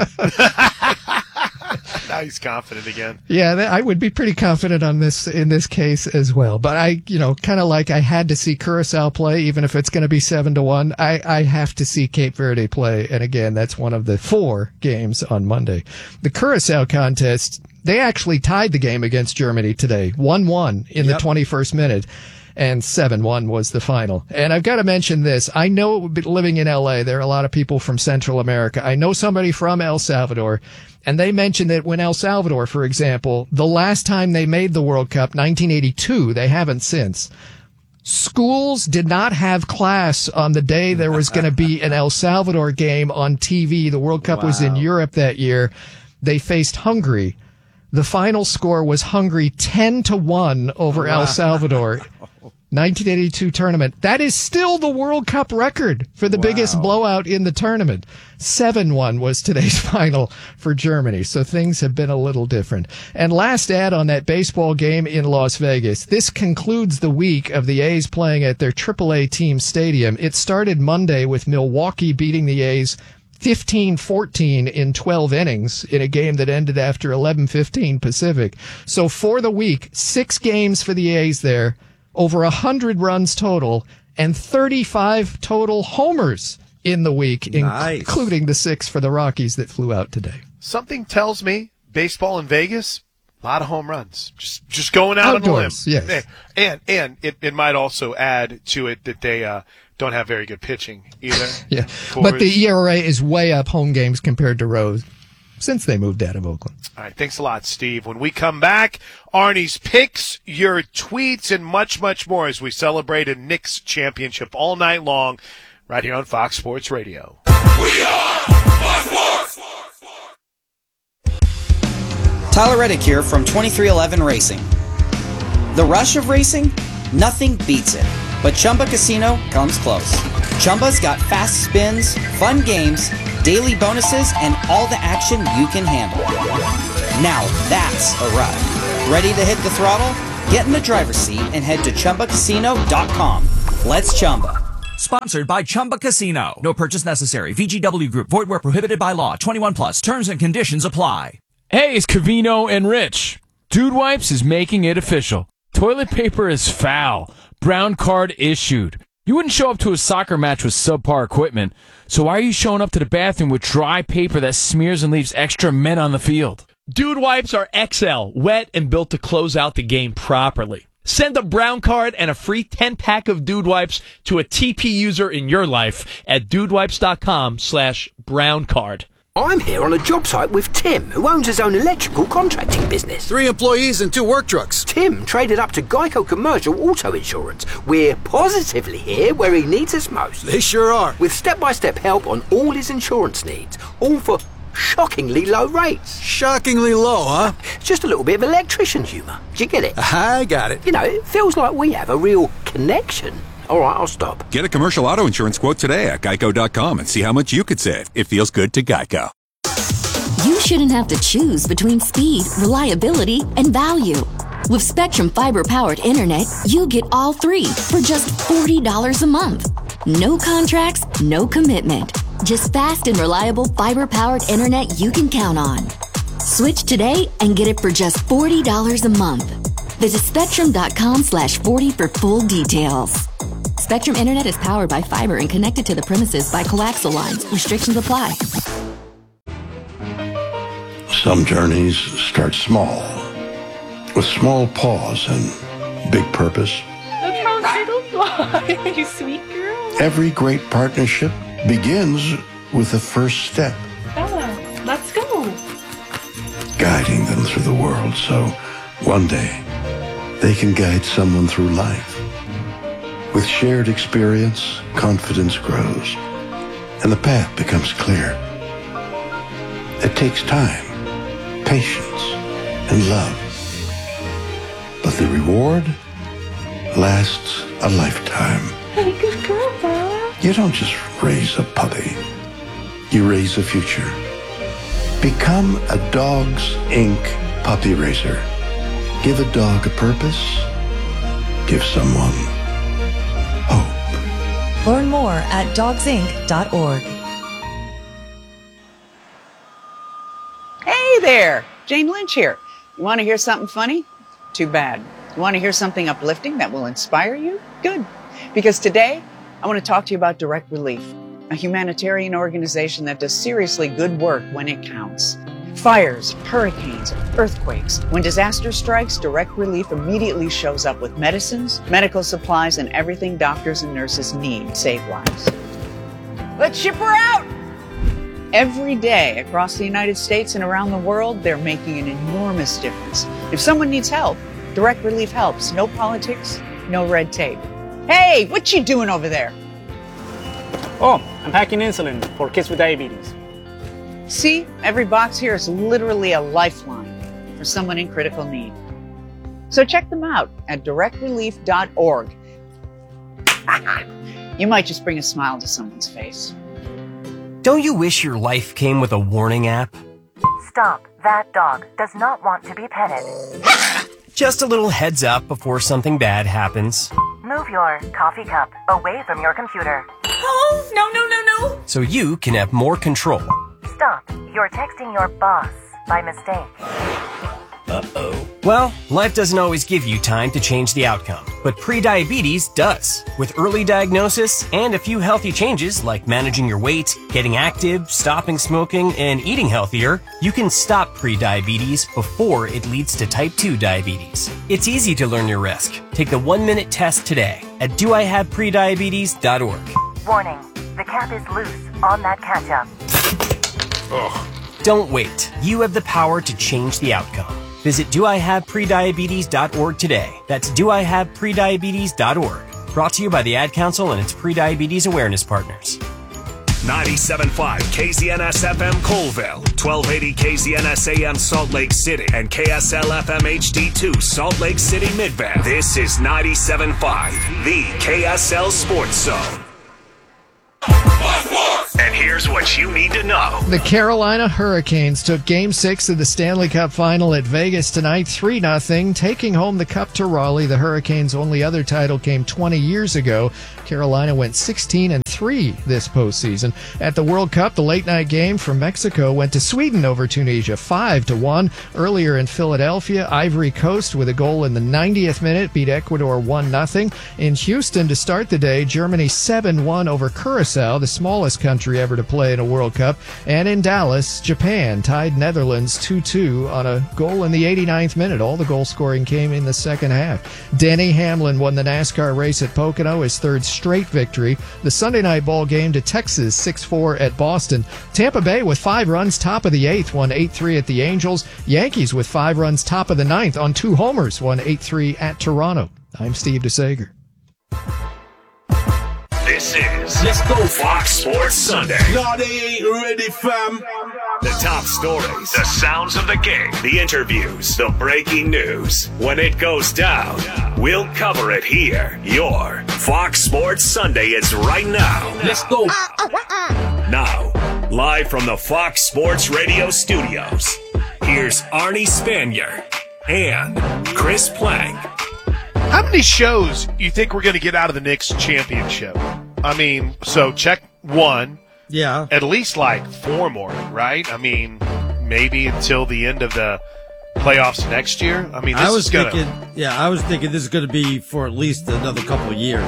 Speaker 17: Now he's confident again.
Speaker 16: Yeah, th- I would be pretty confident on this in this case as well. But I, you know, kind of like I had to see Curacao play, even if it's going to be seven to one. I, I have to see Cape Verde play, and again, that's one of the four games on Monday. The Curacao contest, they actually tied the game against Germany today, one one in
Speaker 19: Yep.
Speaker 16: the twenty-first minute. And seven one was the final. And I've got to mention this. I know living in L A, there are a lot of people from Central America. I know somebody from El Salvador, and they mentioned that when El Salvador, for example, the last time they made the World Cup, nineteen eighty-two, they haven't since. Schools did not have class on the day there was going to be an El Salvador game on T V. The World Cup was in Europe that year. They faced Hungary. The final score was Hungary ten to one over El Salvador. nineteen eighty-two tournament. That is still the World Cup record for the biggest blowout in the tournament. seven one was today's final for Germany. So things have been a little different. And last ad on that baseball game in Las Vegas. This concludes the week of the A's playing at their triple A team stadium. It started Monday with Milwaukee beating the A's fifteen fourteen in twelve innings in a game that ended after eleven fifteen Pacific. So for the week, six games for the A's there, over one hundred runs total, and thirty-five total homers in the week,
Speaker 19: Nice.
Speaker 16: including the six for the Rockies that flew out today.
Speaker 17: Something tells me baseball in Vegas, a lot of home runs. Just just going out
Speaker 16: Outdoors,
Speaker 17: on a limb.
Speaker 16: yes.
Speaker 17: And and it, it might also add to it that they uh, don't have very good pitching either.
Speaker 16: Yeah,
Speaker 17: Of
Speaker 16: but the
Speaker 17: course.
Speaker 16: E R A is way up home games compared to road. since they moved out of Oakland.
Speaker 17: All right, thanks a lot, Steve. When we come back, Arnie's picks, your tweets, and much, much more as we celebrate a Knicks championship all night long right here on Fox Sports Radio.
Speaker 7: We are Fox Sports!
Speaker 8: Tyler Reddick here from twenty-three eleven Racing. The rush of racing? Nothing beats it. But Chumba Casino comes close. Chumba's got fast spins, fun games, daily bonuses, and all the action you can handle. Now that's a ride. Ready to hit the throttle? Get in the driver's seat and head to Chumba Casino dot com. Let's Chumba.
Speaker 21: Sponsored by Chumba Casino. No purchase necessary. V G W Group. Void where prohibited by law. twenty-one plus. Terms and conditions apply.
Speaker 9: Hey, it's Covino and Rich. Dude Wipes is making it official. Toilet paper is foul. Brown card issued. You wouldn't show up to a soccer match with subpar equipment, so why are you showing up to the bathroom with dry paper that smears and leaves extra men on the field?
Speaker 10: Dude Wipes are X L, wet and built to close out the game properly. Send a brown card and a free ten-pack of Dude Wipes to a T P user in your life at dudewipes.com slash brown card.
Speaker 24: I'm here on a job site with Tim, who owns his own electrical contracting business.
Speaker 20: Three employees and two work trucks.
Speaker 24: Tim traded up to Geico Commercial Auto Insurance. We're positively here where he needs us most.
Speaker 20: They sure are.
Speaker 24: With step-by-step help on all his insurance needs, all for shockingly low rates.
Speaker 20: Shockingly low, huh?
Speaker 24: Just a little bit of electrician humour. Do you get it?
Speaker 20: I got it.
Speaker 24: You know, it feels like we have a real connection. All right, I'll stop.
Speaker 25: Get a commercial auto insurance quote today at geico dot com and see how much you could save. It feels good to Geico.
Speaker 11: You shouldn't have to choose between speed, reliability, and value. With Spectrum Fiber-powered internet, you get all three for just forty dollars a month. No contracts, no commitment. Just fast and reliable fiber-powered internet you can count on. Switch today and get it for just forty dollars a month. Visit spectrum.com slash 40 for full details. Spectrum Internet is powered by fiber and connected to the premises by coaxial lines. Restrictions apply.
Speaker 12: Some journeys start small, with small pause and big purpose.
Speaker 27: Look how little fly, you sweet girl.
Speaker 12: Every great partnership begins with the first step.
Speaker 27: Bella, let's go.
Speaker 12: Guiding them through the world so one day they can guide someone through life. With shared experience, confidence grows, and the path becomes clear. It takes time, patience, and love. But the reward lasts a lifetime.
Speaker 27: Hey, good girl, Bella.
Speaker 12: You don't just raise a puppy. You raise a future. Become a Dogs Incorporated puppy raiser. Give a dog a purpose. Give someone hope.
Speaker 28: Learn more at dogs inc dot org.
Speaker 29: Hey there, Jane Lynch here. You want to hear something funny? Too bad. You want to hear something uplifting that will inspire you? Good. Because today, I want to talk to you about Direct Relief, a humanitarian organization that does seriously good work when it counts. Fires, hurricanes, earthquakes. When disaster strikes, Direct Relief immediately shows up with medicines, medical supplies, and everything doctors and nurses need to save lives. Let's ship her out! Every day across the United States and around the world, they're making an enormous difference. If someone needs help, Direct Relief helps. No politics, no red tape. Hey, what you doing over there?
Speaker 30: Oh, I'm packing insulin for kids with diabetes.
Speaker 29: See, every box here is literally a lifeline for someone in critical need. So check them out at direct relief dot org. You might just bring a smile to someone's face.
Speaker 31: Don't you wish your life came with a warning app?
Speaker 28: Stop. That dog does not want to be petted.
Speaker 31: Just a little heads up before something bad happens.
Speaker 28: Move your coffee cup away from your computer. Oh, no, no, no, no.
Speaker 31: So you can have more control.
Speaker 28: Stop. You're texting your boss by mistake.
Speaker 31: Uh-oh. Well, life doesn't always give you time to change the outcome, but prediabetes does. With early diagnosis and a few healthy changes like managing your weight, getting active, stopping smoking, and eating healthier, you can stop prediabetes before it leads to type two diabetes. It's easy to learn your risk. Take the one-minute test today at do I have prediabetes dot org.
Speaker 28: Warning. The cap is loose on that ketchup.
Speaker 31: Ugh. Don't wait. You have the power to change the outcome. Visit do I have prediabetes dot org today. That's do I have prediabetes dot org. Brought to you by the Ad Council and its prediabetes awareness partners.
Speaker 14: ninety-seven point five K Z N S F M Colville, twelve eighty K Z N S A M Salt Lake City, and K S L F M H D two Salt Lake City Midvale. This is ninety-seven point five, the K S L Sports Zone. And here's what you need to know.
Speaker 16: The Carolina Hurricanes took Game six of the Stanley Cup Final at Vegas tonight, three nothing, taking home the Cup to Raleigh. The Hurricanes' only other title came twenty years ago. Carolina went sixteen and three this postseason. At the World Cup, the late-night game from Mexico went to Sweden over Tunisia, five to one. Earlier in Philadelphia, Ivory Coast, with a goal in the ninetieth minute, beat Ecuador one nothing. In Houston, to start the day, Germany seven one over Curacao, the smallest country ever to play in a World Cup. And in Dallas, Japan tied Netherlands two two on a goal in the eighty-ninth minute. All the goal scoring came in the second half. Denny Hamlin won the NASCAR race at Pocono, his third straight victory. The Sunday night ball game to Texas, six four at Boston. Tampa Bay with five runs, top of the eighth, won eight three at the Angels. Yankees with five runs, top of the ninth, on two homers, won eight three at Toronto. I'm Steve DeSager.
Speaker 14: This is Let's Go Fox Sports Sunday.
Speaker 7: No, they ain't ready, fam.
Speaker 14: The top stories, the sounds of the game, the interviews, the breaking news. When it goes down, we'll cover it here. Your Fox Sports Sunday is right now.
Speaker 7: Let's go.
Speaker 14: Now, live from the Fox Sports Radio studios, here's Arnie Spanier and Chris Plank.
Speaker 17: How many shows do you think we're going to get out of the Knicks championship? I mean, so check one.
Speaker 19: Yeah.
Speaker 17: At least like four more, right? I mean, maybe until the end of the playoffs next year. I mean, this
Speaker 19: I was
Speaker 17: is gonna...
Speaker 19: thinking, yeah, I was thinking this is going to be for at least another couple of years.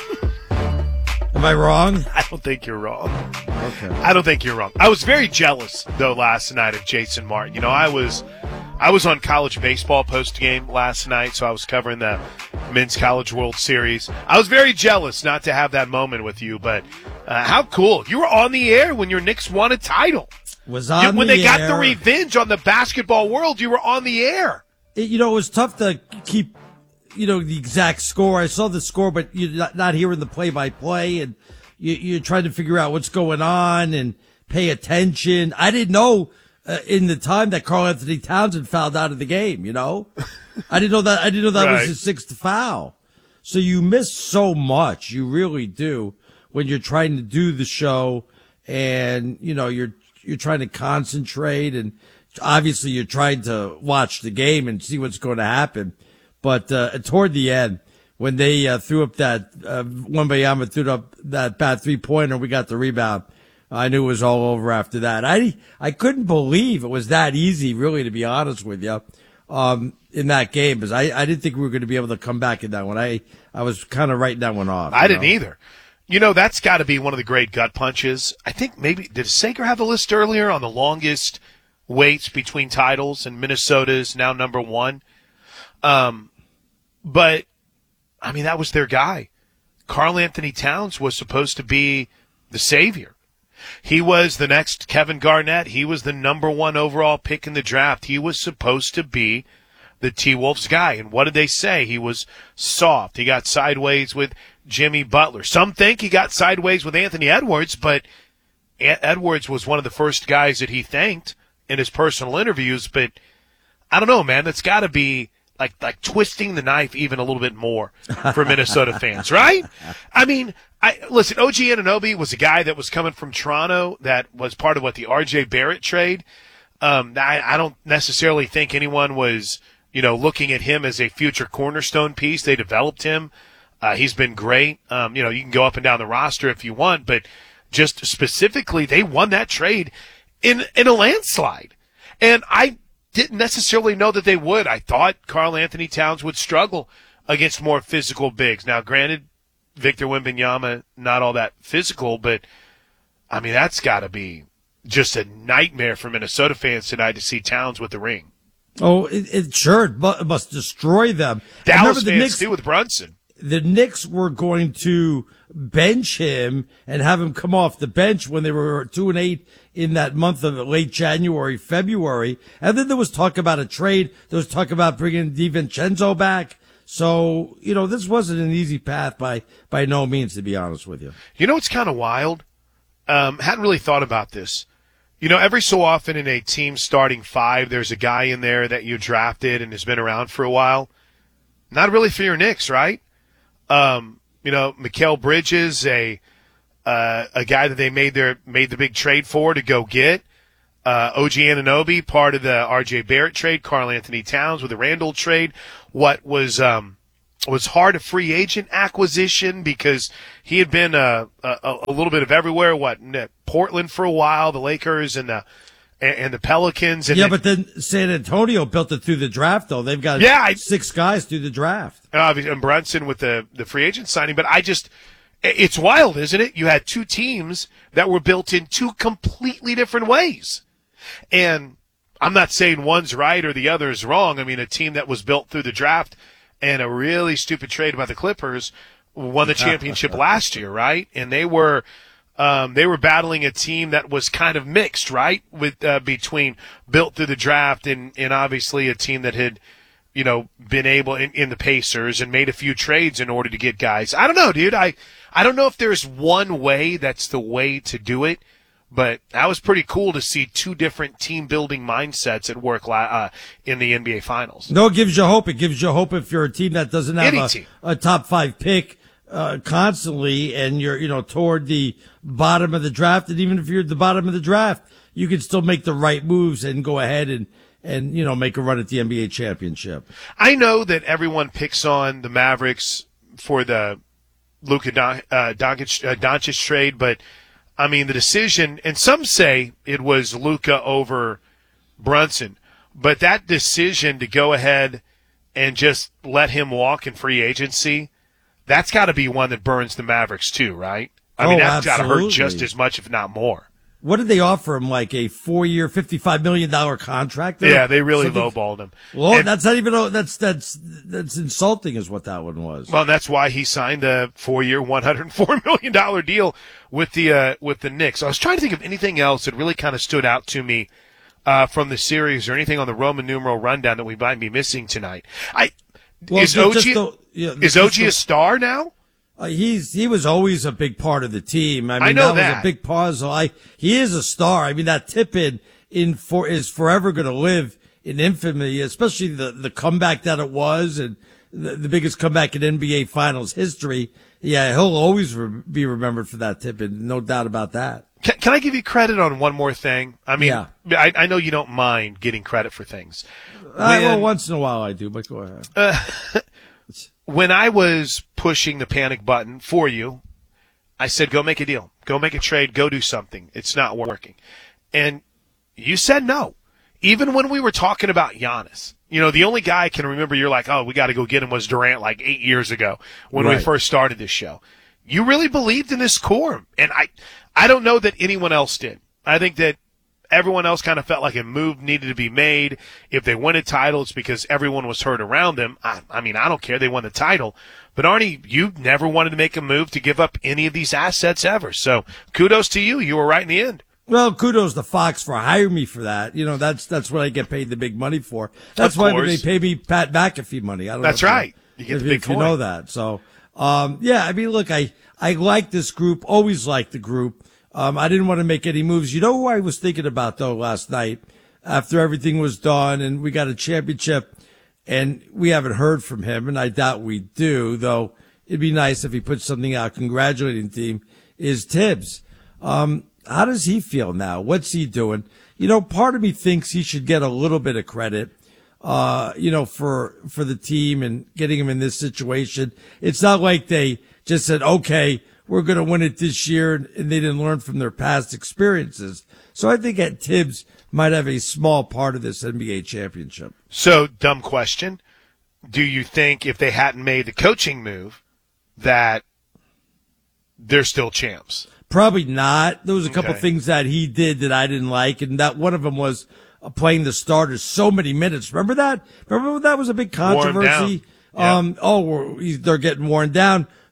Speaker 19: Am I wrong?
Speaker 17: I don't think you're wrong.
Speaker 19: Okay.
Speaker 17: I don't think you're wrong. I was very jealous though last night of Jason Martin. You know, I was, I was on college baseball post game last night, so I was covering the Men's College World Series. I was very jealous not to have that moment with you, but uh, how cool! You were on the air when your Knicks won a title.
Speaker 19: Was on
Speaker 17: when
Speaker 19: the
Speaker 17: they got
Speaker 19: air.
Speaker 17: the revenge on the basketball world. You were on the air.
Speaker 19: It, you know, it was tough to keep, you know, the exact score. I saw the score, but you're not, not hearing the play-by-play, and you, you're trying to figure out what's going on and pay attention. I didn't know uh, in the time that Karl Anthony Towns had fouled out of the game. You know, I didn't know that. I didn't know that
Speaker 17: Right.
Speaker 19: was his sixth foul. So you miss so much. You really do when you're trying to do the show, and you know you're you're trying to concentrate, and obviously you're trying to watch the game and see what's going to happen. But uh, toward the end, when they uh, threw up that uh, Wembanyama threw up that bad three pointer, we got the rebound. I knew it was all over after that. I I couldn't believe it was that easy, really, to be honest with you, um, in that game, because I, I didn't think we were going to be able to come back in that one. I I was kind of writing that one off.
Speaker 17: I
Speaker 19: you
Speaker 17: didn't
Speaker 19: know?
Speaker 17: either. You know, that's got to be one of the great gut punches. I think maybe, did Sager have the list earlier on the longest waits between titles, and Minnesota's now number one? Um, but, I mean, that was their guy. Karl Anthony Towns was supposed to be the savior. He was the next Kevin Garnett. He was the number one overall pick in the draft. He was supposed to be the T-Wolves guy. And what did they say? He was soft. He got sideways with Jimmy Butler. Some think he got sideways with Anthony Edwards, but Edwards was one of the first guys that he thanked in his personal interviews. But I don't know, man. That's got to be like like twisting the knife even a little bit more for Minnesota fans, right? I mean, I listen, O G Anunoby was a guy that was coming from Toronto that was part of what the R J Barrett trade. Um, I, I don't necessarily think anyone was, you know, looking at him as a future cornerstone piece. They developed him. Uh, he's been great. Um, you know, you can go up and down the roster if you want, but just specifically, they won that trade in in a landslide. And I didn't necessarily know that they would. I thought Karl Anthony Towns would struggle against more physical bigs. Now, granted, Victor Wembanyama, not all that physical, but, I mean, that's got to be just a nightmare for Minnesota fans tonight to see Towns with the ring.
Speaker 19: Oh, it, it sure mu- must destroy them.
Speaker 17: Dallas
Speaker 19: the
Speaker 17: fans,
Speaker 19: Knicks,
Speaker 17: too, with Brunson.
Speaker 19: The Knicks were going to bench him and have him come off the bench when they were two and eight in that month of late January, February. And then there was talk about a trade. There was talk about bringing DiVincenzo back. So, you know, this wasn't an easy path by, by no means, to be honest with you.
Speaker 17: You know what's kind of wild? Um, hadn't really thought about this. You know, every so often in a team starting five, there's a guy in there that you drafted and has been around for a while. Not really for your Knicks, right? Um, you know, Mikal Bridges, a uh, a guy that they made their made the big trade for to go get. Uh, O G Anunoby, part of the R J Barrett trade. Karl Anthony Towns with the Randall trade. What was um, was hard a free agent acquisition because he had been a, a, a little bit of everywhere. What, Portland for a while, the Lakers and the and the Pelicans. And
Speaker 19: yeah,
Speaker 17: then,
Speaker 19: but then San Antonio built it through the draft, though. They've got
Speaker 17: yeah, I,
Speaker 19: six guys through the draft.
Speaker 17: Uh, and Brunson with the, the free agent signing. But I just, it's wild, isn't it? You had two teams that were built in two completely different ways. And I'm not saying one's right or the other is wrong. I mean, a team that was built through the draft and a really stupid trade by the Clippers won the championship last year, right? And they were um, they were battling a team that was kind of mixed, right, with uh, between built through the draft and, and obviously a team that had, you know, been able in, in the Pacers and made a few trades in order to get guys. I don't know, dude. I I don't know if there's one way that's the way to do it. But that was pretty cool to see two different team-building mindsets at work uh, in the N B A Finals.
Speaker 19: No, it gives you hope. It gives you hope if you're a team that doesn't have
Speaker 17: Any
Speaker 19: a, a top five pick uh, constantly, and you're you know toward the bottom of the draft. And even if you're at the bottom of the draft, you can still make the right moves and go ahead and and you know make a run at the N B A championship.
Speaker 17: I know that everyone picks on the Mavericks for the Luka Don, uh, Doncic, uh, Doncic trade, but I mean, the decision, and some say it was Luka over Brunson, but that decision to go ahead and just let him walk in free agency, that's got to be one that burns the Mavericks too, right? I
Speaker 19: oh,
Speaker 17: mean, that's got to hurt
Speaker 19: absolutely.
Speaker 17: just as much, if not more.
Speaker 19: What did they offer him? Like a four-year, fifty-five million dollars contract?
Speaker 17: Yeah, they really
Speaker 19: Something?
Speaker 17: lowballed him.
Speaker 19: Well,
Speaker 17: and,
Speaker 19: that's not even, that's, that's, that's insulting is what that one was.
Speaker 17: Well, that's why he signed a four-year, one hundred four million dollars deal with the, uh, with the Knicks. I was trying to think of anything else that really kind of stood out to me, uh, from the series or anything on the Roman numeral rundown that we might be missing tonight. I,
Speaker 19: well,
Speaker 17: is O G,
Speaker 19: the, yeah,
Speaker 17: is O G a star now?
Speaker 19: Uh, he's he was always a big part of the team. I mean,
Speaker 17: I know
Speaker 19: that,
Speaker 17: that
Speaker 19: was a big puzzle. I he is a star. I mean, that tip in in for is forever going to live in infamy, especially the the comeback that it was and the, the biggest comeback in N B A Finals history. Yeah, he'll always re- be remembered for that tip, and no doubt about that.
Speaker 17: Can, can I give you credit on one more thing? I mean,
Speaker 19: yeah.
Speaker 17: I, I know you don't mind getting credit for things.
Speaker 19: When, uh, well, once in a while I do, but go ahead.
Speaker 17: Uh, When I was pushing the panic button for you, I said, go make a deal. Go make a trade. Go do something. It's not working. And you said no. Even when we were talking about Giannis. You know, the only guy I can remember you're like, oh, we got to go get him was Durant like eight years ago when
Speaker 19: right.
Speaker 17: we first started this show. You really believed in this core. And I, I don't know that anyone else did. I think that everyone else kind of felt like a move needed to be made. If they win a title, it's because everyone was hurt around them. I, I mean, I don't care. They won the title. But, Arnie, you never wanted to make a move to give up any of these assets ever. So kudos to you. You were right in the end.
Speaker 19: Well, kudos to Fox for hiring me for that. You know, that's that's what I get paid the big money for. That's why they pay me Pat McAfee money. I don't
Speaker 17: that's
Speaker 19: know
Speaker 17: right.
Speaker 19: You,
Speaker 17: you get
Speaker 19: if,
Speaker 17: the big
Speaker 19: if you know that. So, um, yeah, I mean, look, I, I like this group, always liked the group. Um, I didn't want to make any moves. You know who I was thinking about, though, last night after everything was done and we got a championship and we haven't heard from him, and I doubt we do, though it'd be nice if he put something out congratulating the team, is Tibbs. Um, how does he feel now? What's he doing? You know, part of me thinks he should get a little bit of credit, uh, you know, for, for the team and getting him in this situation. It's not like they just said, okay, we're going to win it this year, and they didn't learn from their past experiences. So I think that Tibbs might have a small part of this N B A championship.
Speaker 17: So, dumb question. Do you think if they hadn't made the coaching move that they're still champs?
Speaker 19: Probably not. There was a couple
Speaker 17: Okay.
Speaker 19: things that he did that I didn't like, and that one of them was uh, playing the starters so many minutes. Remember that? Remember that was a big controversy?
Speaker 17: Yeah.
Speaker 19: Um, oh, we're- they're getting worn down.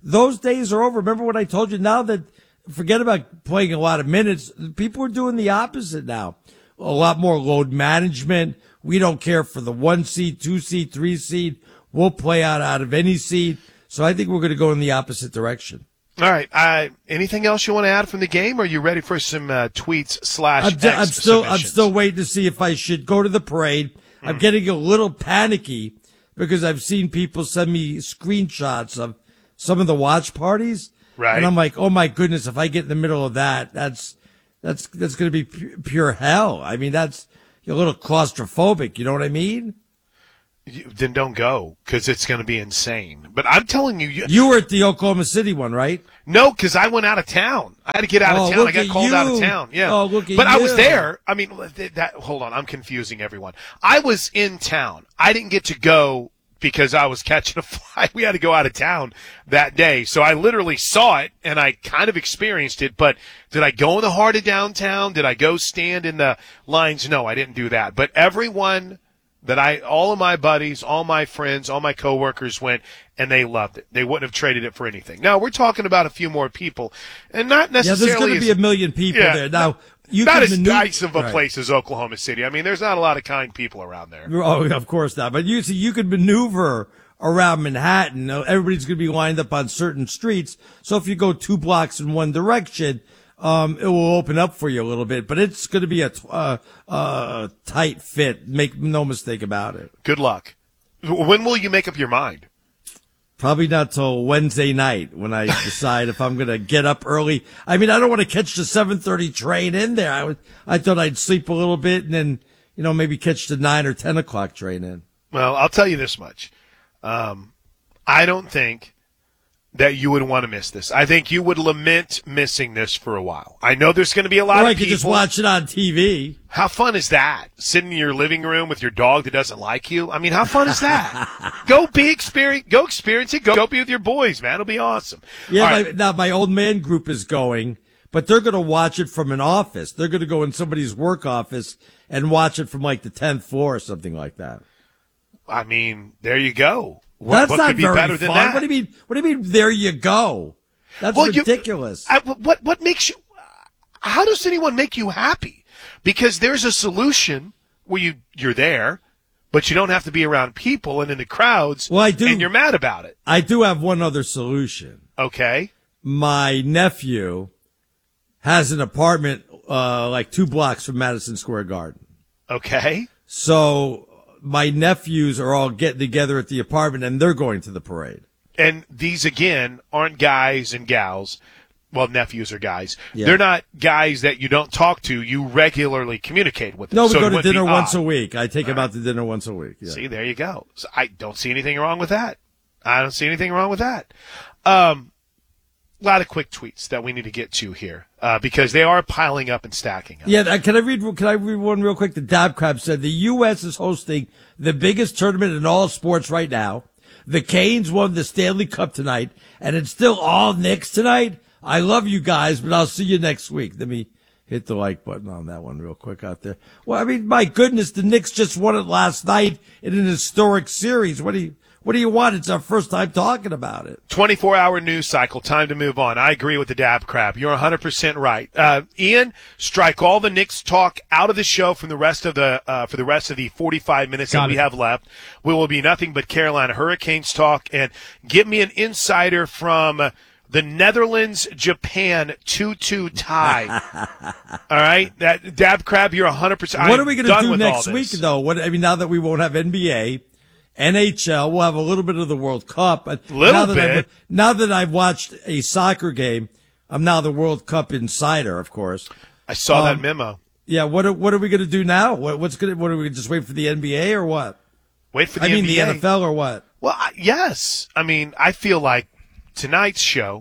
Speaker 19: those days are over. Remember what I told you? Now that, forget about playing a lot of minutes, people are doing the opposite now. A lot more load management. We don't care for the one seed, two seed, three seed. We'll play out, out of any seed. So I think we're going to go in the opposite direction.
Speaker 17: All right. Uh, anything else you want to add from the game? Or are you ready for some uh, tweets slash
Speaker 19: I'm, d- I'm
Speaker 17: X
Speaker 19: still, I'm
Speaker 17: submissions?
Speaker 19: still waiting to see if I should go to the parade.
Speaker 17: Hmm.
Speaker 19: I'm getting a little panicky because I've seen people send me screenshots of some of the watch parties.
Speaker 17: Right.
Speaker 19: And I'm like, oh my goodness, if I get in the middle of that, that's, that's, that's going to be pu- pure hell. I mean, that's a little claustrophobic. You know what I mean?
Speaker 17: You, then don't go, because it's going to be insane. But I'm telling you, you,
Speaker 19: You were at the Oklahoma City one, right?
Speaker 17: no, because I went out of town. I had to get out
Speaker 19: Oh,
Speaker 17: of town.
Speaker 19: look
Speaker 17: I got
Speaker 19: at
Speaker 17: called out of
Speaker 19: you.
Speaker 17: town. Yeah.
Speaker 19: Oh, look at
Speaker 17: but I was
Speaker 19: you.
Speaker 17: there. I mean, th- that. Hold on, I'm confusing everyone. I was in town. I didn't get to go because I was catching a flight. We had to go out of town that day, so I literally saw it and I kind of experienced it. But did I go in the heart of downtown? Did I go stand in the lines? No, I didn't do that. But everyone that I, all of my buddies, all my friends, all my coworkers went, and they loved it. They wouldn't have traded it for anything. Now, we're talking about a few more people, and not necessarily.
Speaker 19: Yeah, there's going to be a million people
Speaker 17: Yeah,
Speaker 19: there. Now, you
Speaker 17: not
Speaker 19: can
Speaker 17: as
Speaker 19: maneuver-
Speaker 17: nice of a
Speaker 19: Right.
Speaker 17: place as Oklahoma City. I mean, there's not a lot of kind people around there.
Speaker 19: Oh, of course not. But you see, you could maneuver around Manhattan. Now, everybody's going to be lined up on certain streets. So if you go two blocks in one direction, um, it will open up for you a little bit. But it's going to be a t- uh, uh, tight fit. Make no mistake about it.
Speaker 17: Good luck. When will you make up your mind?
Speaker 19: Probably not till Wednesday night when I decide if I'm going to get up early. I mean, I don't want to catch the seven thirty train in there. I was, I thought I'd sleep a little bit and then, you know, maybe catch the nine or ten o'clock train in.
Speaker 17: Well, I'll tell you this much. Um, I don't think that you would want to miss this. I think you would lament missing this for a while. I know there's going to be a lot
Speaker 19: Or
Speaker 17: of
Speaker 19: I
Speaker 17: people.
Speaker 19: could just watch it on T V.
Speaker 17: How fun is that? Sitting in your living room with your dog that doesn't like you? I mean, how fun is that? Go be experience, go experience it. Go, go be with your boys, man. It'll be awesome.
Speaker 19: Yeah,
Speaker 17: All
Speaker 19: my,
Speaker 17: right.
Speaker 19: now my old man group is going, but they're going to watch it from an office. They're going to go in somebody's work office and watch it from like the tenth floor or something like that.
Speaker 17: I mean, there you go. What,
Speaker 19: That's
Speaker 17: what
Speaker 19: not
Speaker 17: could be
Speaker 19: very
Speaker 17: better
Speaker 19: fun.
Speaker 17: than that?
Speaker 19: What do you mean? What do you mean? There you go. That's
Speaker 17: Well, you-
Speaker 19: ridiculous.
Speaker 17: I, what what makes you? How does anyone make you happy? Because there's a solution where you you're there, but you don't have to be around people and in the crowds.
Speaker 19: Well, I do.
Speaker 17: and you're mad about it.
Speaker 19: I do have one other solution.
Speaker 17: Okay.
Speaker 19: My nephew has an apartment uh, like two blocks from Madison Square Garden.
Speaker 17: Okay.
Speaker 19: So my nephews are all getting together at the apartment, and they're going to the parade.
Speaker 17: And these again aren't guys and gals. Well, nephews are guys.
Speaker 19: Yeah.
Speaker 17: They're not guys that you don't talk to. You regularly communicate with them.
Speaker 19: No, we
Speaker 17: So
Speaker 19: go
Speaker 17: it
Speaker 19: to
Speaker 17: wouldn't
Speaker 19: dinner
Speaker 17: be
Speaker 19: once
Speaker 17: odd.
Speaker 19: a week. I take him out to dinner once a week. Yeah.
Speaker 17: See, there you go. So I don't see anything wrong with that. I don't see anything wrong with that. Um, a lot of quick tweets that we need to get to here uh, because they are piling up and stacking up.
Speaker 19: Yeah, uh, can I read? Can I read one real quick? The Dab Crab said the U S is hosting the biggest tournament in all sports right now. The Canes won the Stanley Cup tonight, and it's still all Knicks tonight. I love you guys, but I'll see you next week. Let me hit the like button on that one real quick out there. Well, I mean, my goodness, the Knicks just won it last night in an historic series. What do you? What do you want? It's our first time talking about it.
Speaker 17: twenty-four hour news cycle. Time to move on. I agree with the Dab Crab. You're one hundred percent right. Uh, Ian, strike all the Knicks talk out of the show from the rest of the uh, for the rest of the forty-five minutes
Speaker 10: Got
Speaker 17: that we
Speaker 10: it.
Speaker 17: have left. We will be nothing but Carolina Hurricanes talk. And give me an insider from the Netherlands Japan two two tie. All right, that Dab Crab. You're one hundred percent.
Speaker 19: What are we going to do next
Speaker 17: all
Speaker 19: week,
Speaker 17: this.
Speaker 19: though? What I mean, now that we won't have N B A, N H L, we'll have a little bit of the World Cup. But
Speaker 17: Little
Speaker 19: now that
Speaker 17: bit.
Speaker 19: I've, now that I've watched a soccer game, I'm now the World Cup insider, of course.
Speaker 17: I saw that
Speaker 19: Um,
Speaker 17: memo.
Speaker 19: Yeah, what are, what are we going to do now? What, what's going to, what are we just wait for the N B A or what?
Speaker 17: Wait for the
Speaker 19: I mean
Speaker 17: N B A.
Speaker 19: the N F L or what?
Speaker 17: Well, I- yes. I mean, I feel like tonight's show,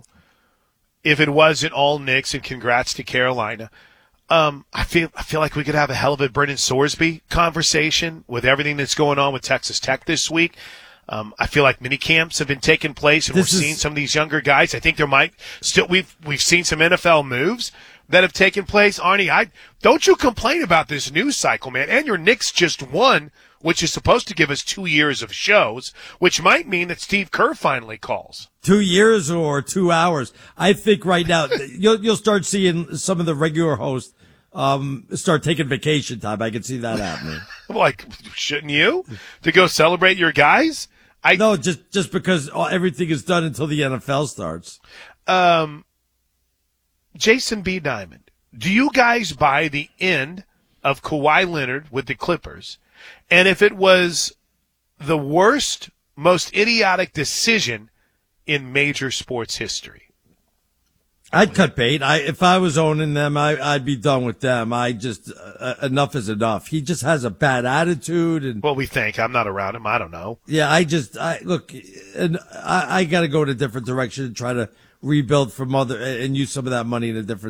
Speaker 17: if it wasn't all Knicks, and congrats to Carolina, um, I feel I feel like we could have a hell of a Brendan Sorsby conversation with everything that's going on with Texas Tech this week. Um, I feel like mini camps have been taking place, and
Speaker 19: This
Speaker 17: we're
Speaker 19: is-
Speaker 17: seeing some of these younger guys. I think there might still we've we've seen some N F L moves that have taken place. Arnie, I don't you complain about this news cycle, man. And your Knicks just won, which is supposed to give us two years of shows, which might mean that Steve Kerr finally calls.
Speaker 19: Two years or two hours. I think right now you'll you'll start seeing some of the regular hosts um start taking vacation time. I can see that happening.
Speaker 17: Like, shouldn't you to go celebrate your guys? I
Speaker 19: no, just just because everything is done until the N F L starts.
Speaker 17: Um, Jason B. Diamond, do you guys buy the end of Kawhi Leonard with the Clippers? And if it was the worst, most idiotic decision in major sports history?
Speaker 19: I'd cut bait. I if I was owning them, I I'd be done with them. I just uh, enough is enough. He just has a bad attitude, and
Speaker 17: well, we think I'm not around him. I don't know.
Speaker 19: Yeah, I just I look, and I, I got to go in a different direction and try to rebuild from other and use some of that money in a different.